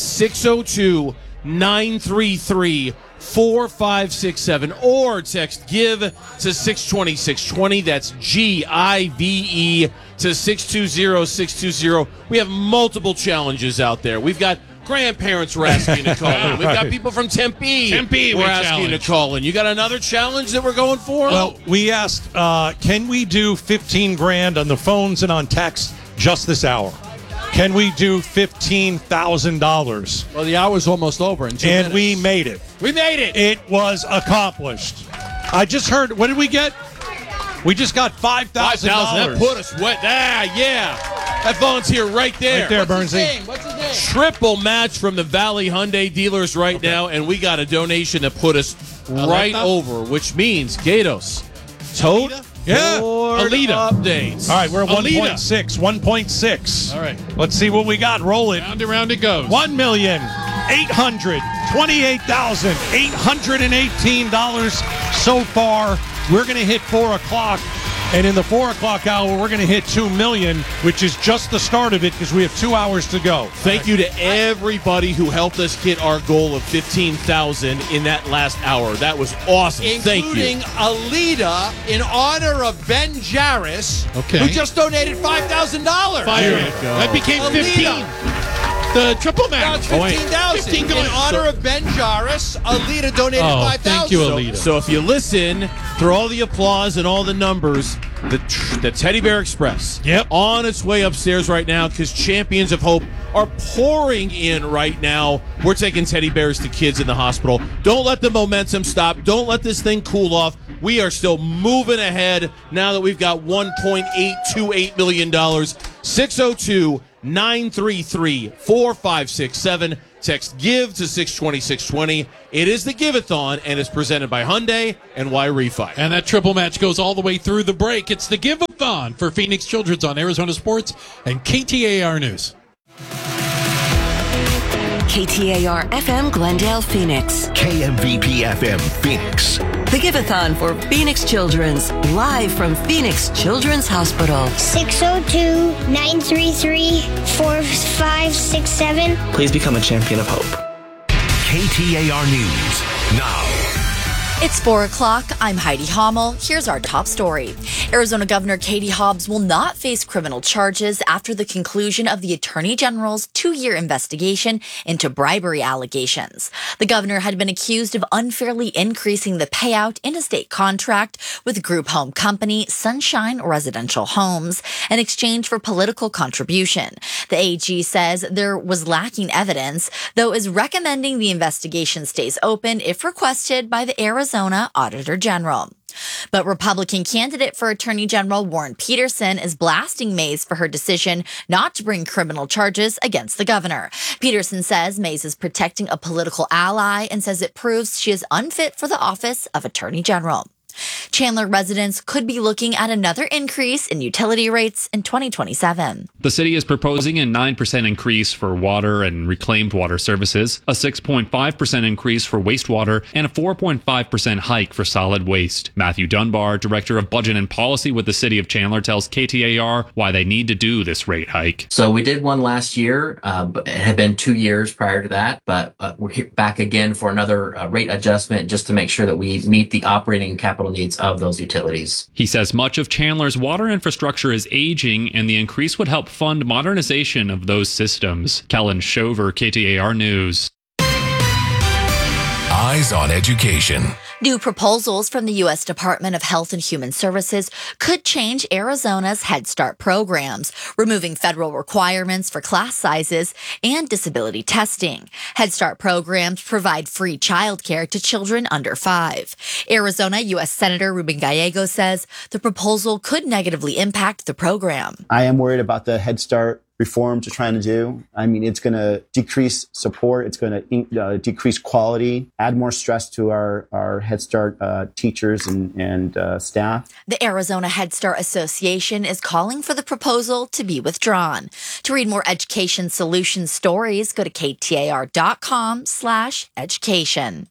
Speaker 2: 602-933-4567. Or text GIVE to 620-620. That's GIVE to 620-620. We have multiple challenges out there. We've got grandparents we're asking to call in. We've got people from Tempe we're asking to call in. You got another challenge that we're going for?
Speaker 4: Well, we asked, can we do $15,000 on the phones and on text just this hour? Can we do $15,000?
Speaker 1: Well, the hour's almost over in 2 minutes.
Speaker 4: And we made it.
Speaker 1: We made it.
Speaker 4: It was accomplished. I just heard, what did we get? We just got $5,000.
Speaker 2: That put us wet. Yeah. That volunteer right there.
Speaker 4: Right there,
Speaker 1: What's his
Speaker 4: Bernsey.
Speaker 1: name? What's his name?
Speaker 2: Triple match from the Valley Hyundai dealers right now, and we got a donation that put us right over, which means Gatos. Toad?
Speaker 4: Yeah.
Speaker 2: Alita. Updates.
Speaker 4: All right, we're at
Speaker 3: Alita.
Speaker 4: 1.6. 1.6.
Speaker 3: All right.
Speaker 4: Let's see what we got. Roll it.
Speaker 3: Round and round it goes.
Speaker 4: $1,828,818 so far. We're going to hit 4 o'clock. And in the 4 o'clock hour, we're going to hit 2 million, which is just the start of it because we have 2 hours to go.
Speaker 2: Thank you to everybody who helped us hit our goal of 15,000 in that last hour. That was awesome. Thank you.
Speaker 1: Including Alita in honor of Ben Jarris, who just donated $5,000.
Speaker 3: That became 15. The triple match.
Speaker 1: Now it's 15,000.
Speaker 3: 15 going.
Speaker 1: In honor of Ben Jarris, Alita donated 5,000.
Speaker 3: Thank you, Alita.
Speaker 2: So if you listen, through all the applause and all the numbers, the Teddy Bear Express on its way upstairs right now because Champions of Hope are pouring in right now. We're taking teddy bears to kids in the hospital. Don't let the momentum stop. Don't let this thing cool off. We are still moving ahead now that we've got $1.828 million. 602-933-4567. Text GIVE to 620-620. It is the Give-a-thon, and it's presented by Hyundai and Y-Refi.
Speaker 3: And that triple match goes all the way through the break. It's the Give-a-thon for Phoenix Children's on Arizona Sports and KTAR News.
Speaker 5: KTAR FM Glendale, Phoenix.
Speaker 6: KMVP FM Phoenix.
Speaker 5: The Give-a-thon for Phoenix Children's, live from Phoenix Children's Hospital.
Speaker 17: 602-933-4567.
Speaker 6: Please become a champion of hope. KTAR News now.
Speaker 7: It's 4 o'clock. I'm Heidi Hommel. Here's our top story. Arizona Governor Katie Hobbs will not face criminal charges after the conclusion of the Attorney General's 2-year investigation into bribery allegations. The governor had been accused of unfairly increasing the payout in a state contract with group home company Sunshine Residential Homes in exchange for political contribution. The AG says there was lacking evidence, though is recommending the investigation stays open if requested by the Arizona Auditor General. But Republican candidate for Attorney General Warren Peterson is blasting Mays for her decision not to bring criminal charges against the governor. Peterson says Mays is protecting a political ally and says it proves she is unfit for the office of Attorney General. Chandler residents could be looking at another increase in utility rates in 2027.
Speaker 9: The city is proposing a 9% increase for water and reclaimed water services, a 6.5% increase for wastewater, and a 4.5% hike for solid waste. Matthew Dunbar, Director of Budget and Policy with the City of Chandler, tells KTAR why they need to do this rate hike.
Speaker 21: So we did one last year, but it had been 2 years prior to that, but we're back again for another rate adjustment just to make sure that we meet the operating and capital needs of those utilities.
Speaker 9: He says much of Chandler's water infrastructure is aging, and the increase would help fund modernization of those systems. Kellen Shover, KTAR News.
Speaker 19: Eyes on Education.
Speaker 7: New proposals from the U.S. Department of Health and Human Services could change Arizona's Head Start programs, removing federal requirements for class sizes and disability testing. Head Start programs provide free childcare to children under 5. Arizona U.S. Senator Ruben Gallego says the proposal could negatively impact the program.
Speaker 24: I am worried about the Head Start reforms we're trying to do. I mean, it's going to decrease support. It's going to decrease quality, add more stress to our Head Start teachers and staff.
Speaker 7: The Arizona Head Start Association is calling for the proposal to be withdrawn. To read more education solutions stories, go to ktar.com/education.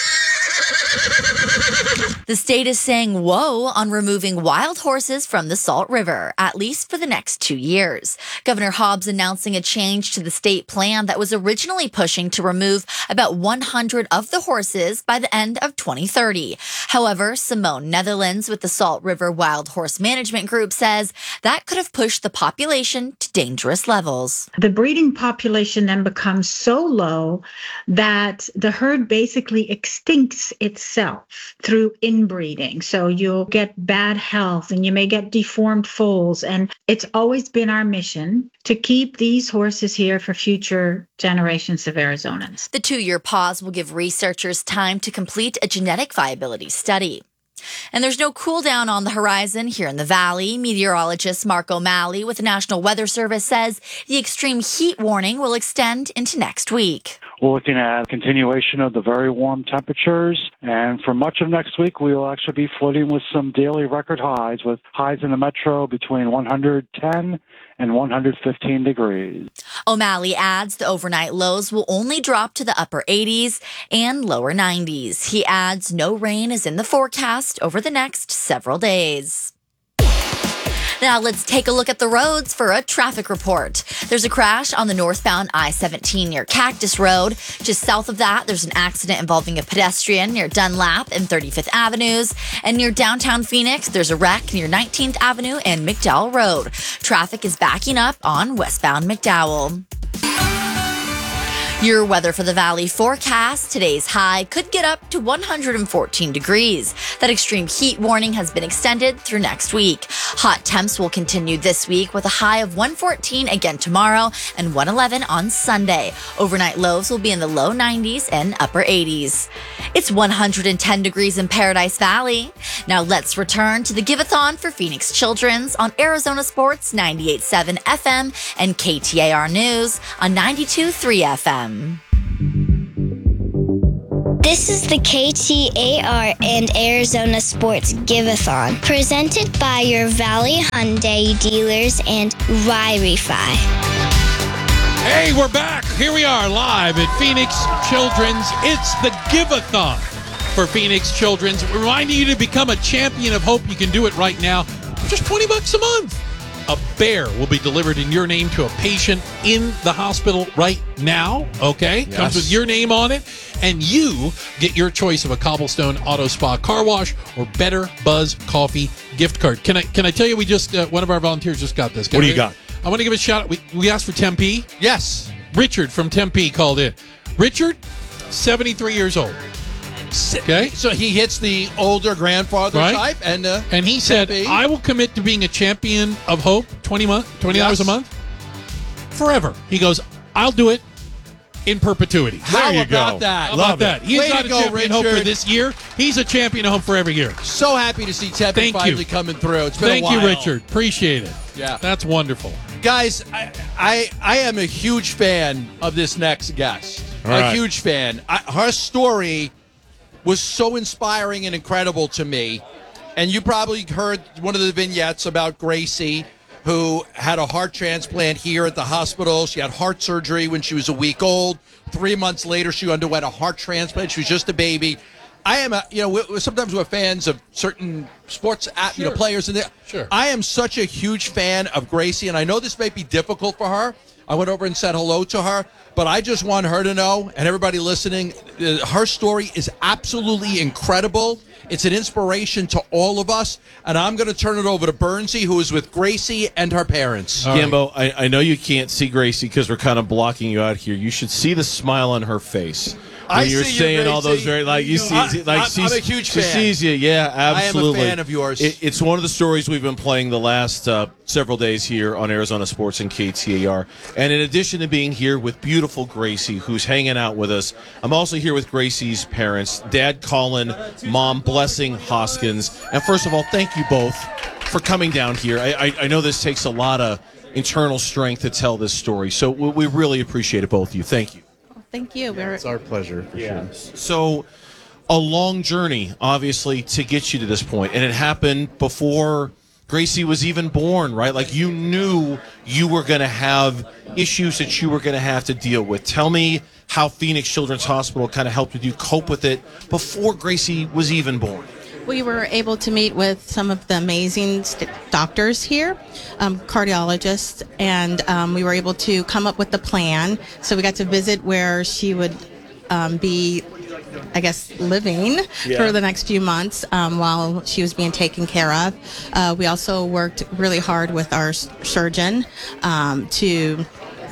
Speaker 7: The state is saying whoa on removing wild horses from the Salt River, at least for the next 2 years. Governor Hobbs announcing a change to the state plan that was originally pushing to remove about 100 of the horses by the end of 2030. However, Simone Netherlands with the Salt River Wild Horse Management Group says that could have pushed the population to dangerous levels.
Speaker 25: The breeding population then becomes so low that the herd basically extincts itself through inbreeding. So you'll get bad health and you may get deformed foals. And it's always been our mission to keep these horses here for future generations of Arizonans.
Speaker 7: The 2-year pause will give researchers time to complete a genetic viability study. And there's no cool down on the horizon here in the Valley. Meteorologist Mark O'Malley with the National Weather Service says the extreme heat warning will extend into next week.
Speaker 26: We're looking at a continuation of the very warm temperatures, and for much of next week, we will actually be flirting with some daily record highs, with highs in the metro between 110 and 115 degrees.
Speaker 7: O'Malley adds the overnight lows will only drop to the upper 80s and lower 90s. He adds no rain is in the forecast over the next several days. Now let's take a look at the roads for a traffic report. There's a crash on the northbound I-17 near Cactus Road. Just south of that, there's an accident involving a pedestrian near Dunlap and 35th Avenues. And near downtown Phoenix, there's a wreck near 19th Avenue and McDowell Road. Traffic is backing up on westbound McDowell. Your weather for the Valley forecast. Today's high could get up to 114 degrees. That extreme heat warning has been extended through next week. Hot temps will continue this week with a high of 114 again tomorrow and 111 on Sunday. Overnight lows will be in the low 90s and upper 80s. It's 110 degrees in Paradise Valley. Now let's return to the Give-a-thon for Phoenix Children's on Arizona Sports 98.7 FM and KTAR News on 92.3 FM.
Speaker 17: This is the KTAR and Arizona Sports Give-a-thon, presented by your Valley Hyundai dealers and Ry-Refi.
Speaker 3: Hey, we're back. Here we are live at Phoenix Children's. It's the Give-a-thon for Phoenix Children's. Reminding you to become a champion of hope. You can do it right now for just $20 a month. A bear will be delivered in your name to a patient in the hospital right now, okay?
Speaker 2: Yes.
Speaker 3: Comes with your name on it, and you get your choice of a Cobblestone Auto Spa car wash or Better Buzz Coffee gift card. Can I tell you, we just one of our volunteers just got this.
Speaker 2: What do you got?
Speaker 3: I want to give a shout out. We asked for Tempe.
Speaker 1: Yes.
Speaker 3: Richard from Tempe called in. Richard, 73 years old. Okay,
Speaker 1: so he hits the older grandfather type, and
Speaker 3: he said, "I will commit to being a champion of hope, $20 a month, forever." He goes, "I'll do it in perpetuity."
Speaker 1: How about that?
Speaker 3: How about that? He's
Speaker 1: Way
Speaker 3: not
Speaker 1: to
Speaker 3: a
Speaker 1: go,
Speaker 3: champion of hope for
Speaker 1: Richard.
Speaker 3: this year. He's a champion of hope for every year.
Speaker 1: So happy to see Tempe finally coming through. It's been a while.
Speaker 3: Thank you, Richard. Appreciate it.
Speaker 1: Yeah,
Speaker 3: that's wonderful,
Speaker 1: guys. I am a huge fan of this next guest.
Speaker 2: All right.
Speaker 1: A huge fan. Her story was so inspiring and incredible to me. And you probably heard one of the vignettes about Gracie, who had a heart transplant here at the hospital. She had heart surgery when she was a week old. 3 months later, she underwent a heart transplant. She was just a baby. I am sometimes we're fans of certain sports players in there.
Speaker 3: Sure.
Speaker 1: I am such a huge fan of Gracie, and I know this may be difficult for her. I went over and said hello to her, but I just want her to know, and everybody listening, her story is absolutely incredible. It's an inspiration to all of us, and I'm going to turn it over to Bernsey, who is with Gracie and her parents.
Speaker 2: Gambo, I know you can't see Gracie because we're kind of blocking you out here. You should see the smile on her face. When you're saying all those very, like, you see, like,
Speaker 1: I'm a huge fan.
Speaker 2: She sees you, yeah, absolutely.
Speaker 1: I am a fan of yours.
Speaker 2: It's one of the stories we've been playing the last several days here on Arizona Sports and KTAR. And in addition to being here with beautiful Gracie, who's hanging out with us, I'm also here with Gracie's parents, Dad Colin, Mom Blessing Hoskins. And first of all, thank you both for coming down here. I know this takes a lot of internal strength to tell this story, so we really appreciate it, both of you. Thank you.
Speaker 10: Thank you.
Speaker 2: It's our pleasure, for sure. So, a long journey, obviously, to get you to this point, and it happened before Gracie was even born, right? Like, you knew you were going to have issues that you were going to have to deal with. Tell me how Phoenix Children's Hospital kind of helped you cope with it before Gracie was even born.
Speaker 10: We were able to meet with some of the amazing doctors here, cardiologists, and we were able to come up with the plan. So we got to visit where she would be, I guess, living for the next few months while she was being taken care of. We also worked really hard with our surgeon to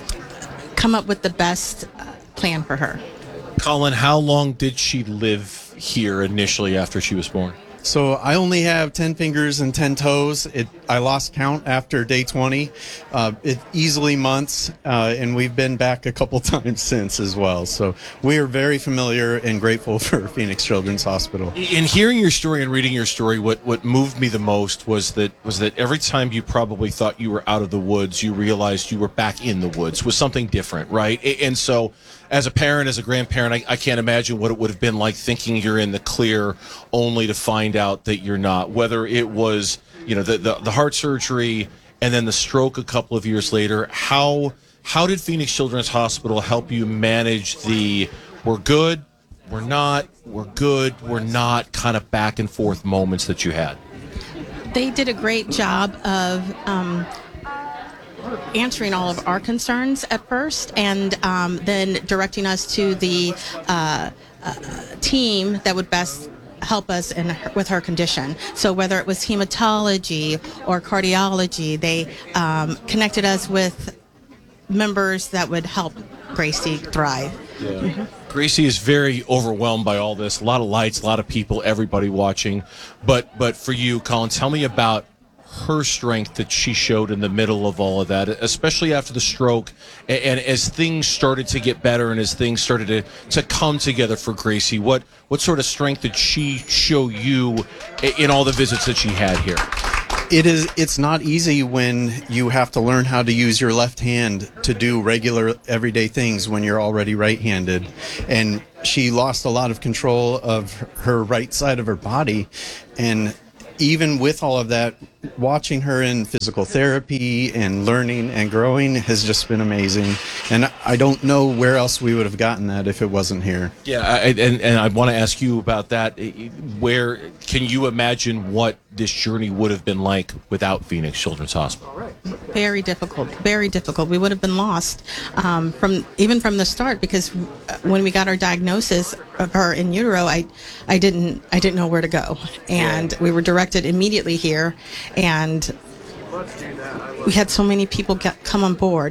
Speaker 10: come up with the best plan for her.
Speaker 2: Colin, how long did she live here initially after she was born?
Speaker 11: So I only have 10 fingers and 10 toes. I lost count after day 20. It easily months, and we've been back a couple times since as well. So we are very familiar and grateful for Phoenix Children's Hospital.
Speaker 2: In hearing your story and reading your story, what moved me the most was that every time you probably thought you were out of the woods, you realized you were back in the woods with something different, right? And so, as a parent, as a grandparent, I can't imagine what it would have been like thinking you're in the clear only to find out that you're not. Whether it was, the heart surgery and then the stroke a couple of years later, how did Phoenix Children's Hospital help you manage the we're good, we're not, we're good, we're not kind of back and forth moments that you had?
Speaker 10: They did a great job of answering all of our concerns at first, and then directing us to the team that would best help us with her condition. So whether it was hematology or cardiology, they connected us with members that would help Gracie thrive.
Speaker 2: Yeah.
Speaker 10: Mm-hmm.
Speaker 2: Gracie is very overwhelmed by all this. A lot of lights, a lot of people, everybody watching. But for you, Colin, tell me about her strength that she showed in the middle of all of that, especially after the stroke, and as things started to get better and as things started to come together for Gracie. What sort of strength did she show you in all the visits that she had here?
Speaker 11: It's not easy when you have to learn how to use your left hand to do regular everyday things when you're already right-handed. And she lost a lot of control of her right side of her body. And even with all of that, watching her in physical therapy and learning and growing has just been amazing. And I don't know where else we would have gotten that if it wasn't here.
Speaker 2: Yeah, and I want to ask you about that. Where can you imagine what this journey would have been like without Phoenix Children's Hospital?
Speaker 10: Very difficult, very difficult. We would have been lost from the start, because when we got our diagnosis of her in utero, I didn't know where to go, and we were directed immediately here, and we had so many people come on board,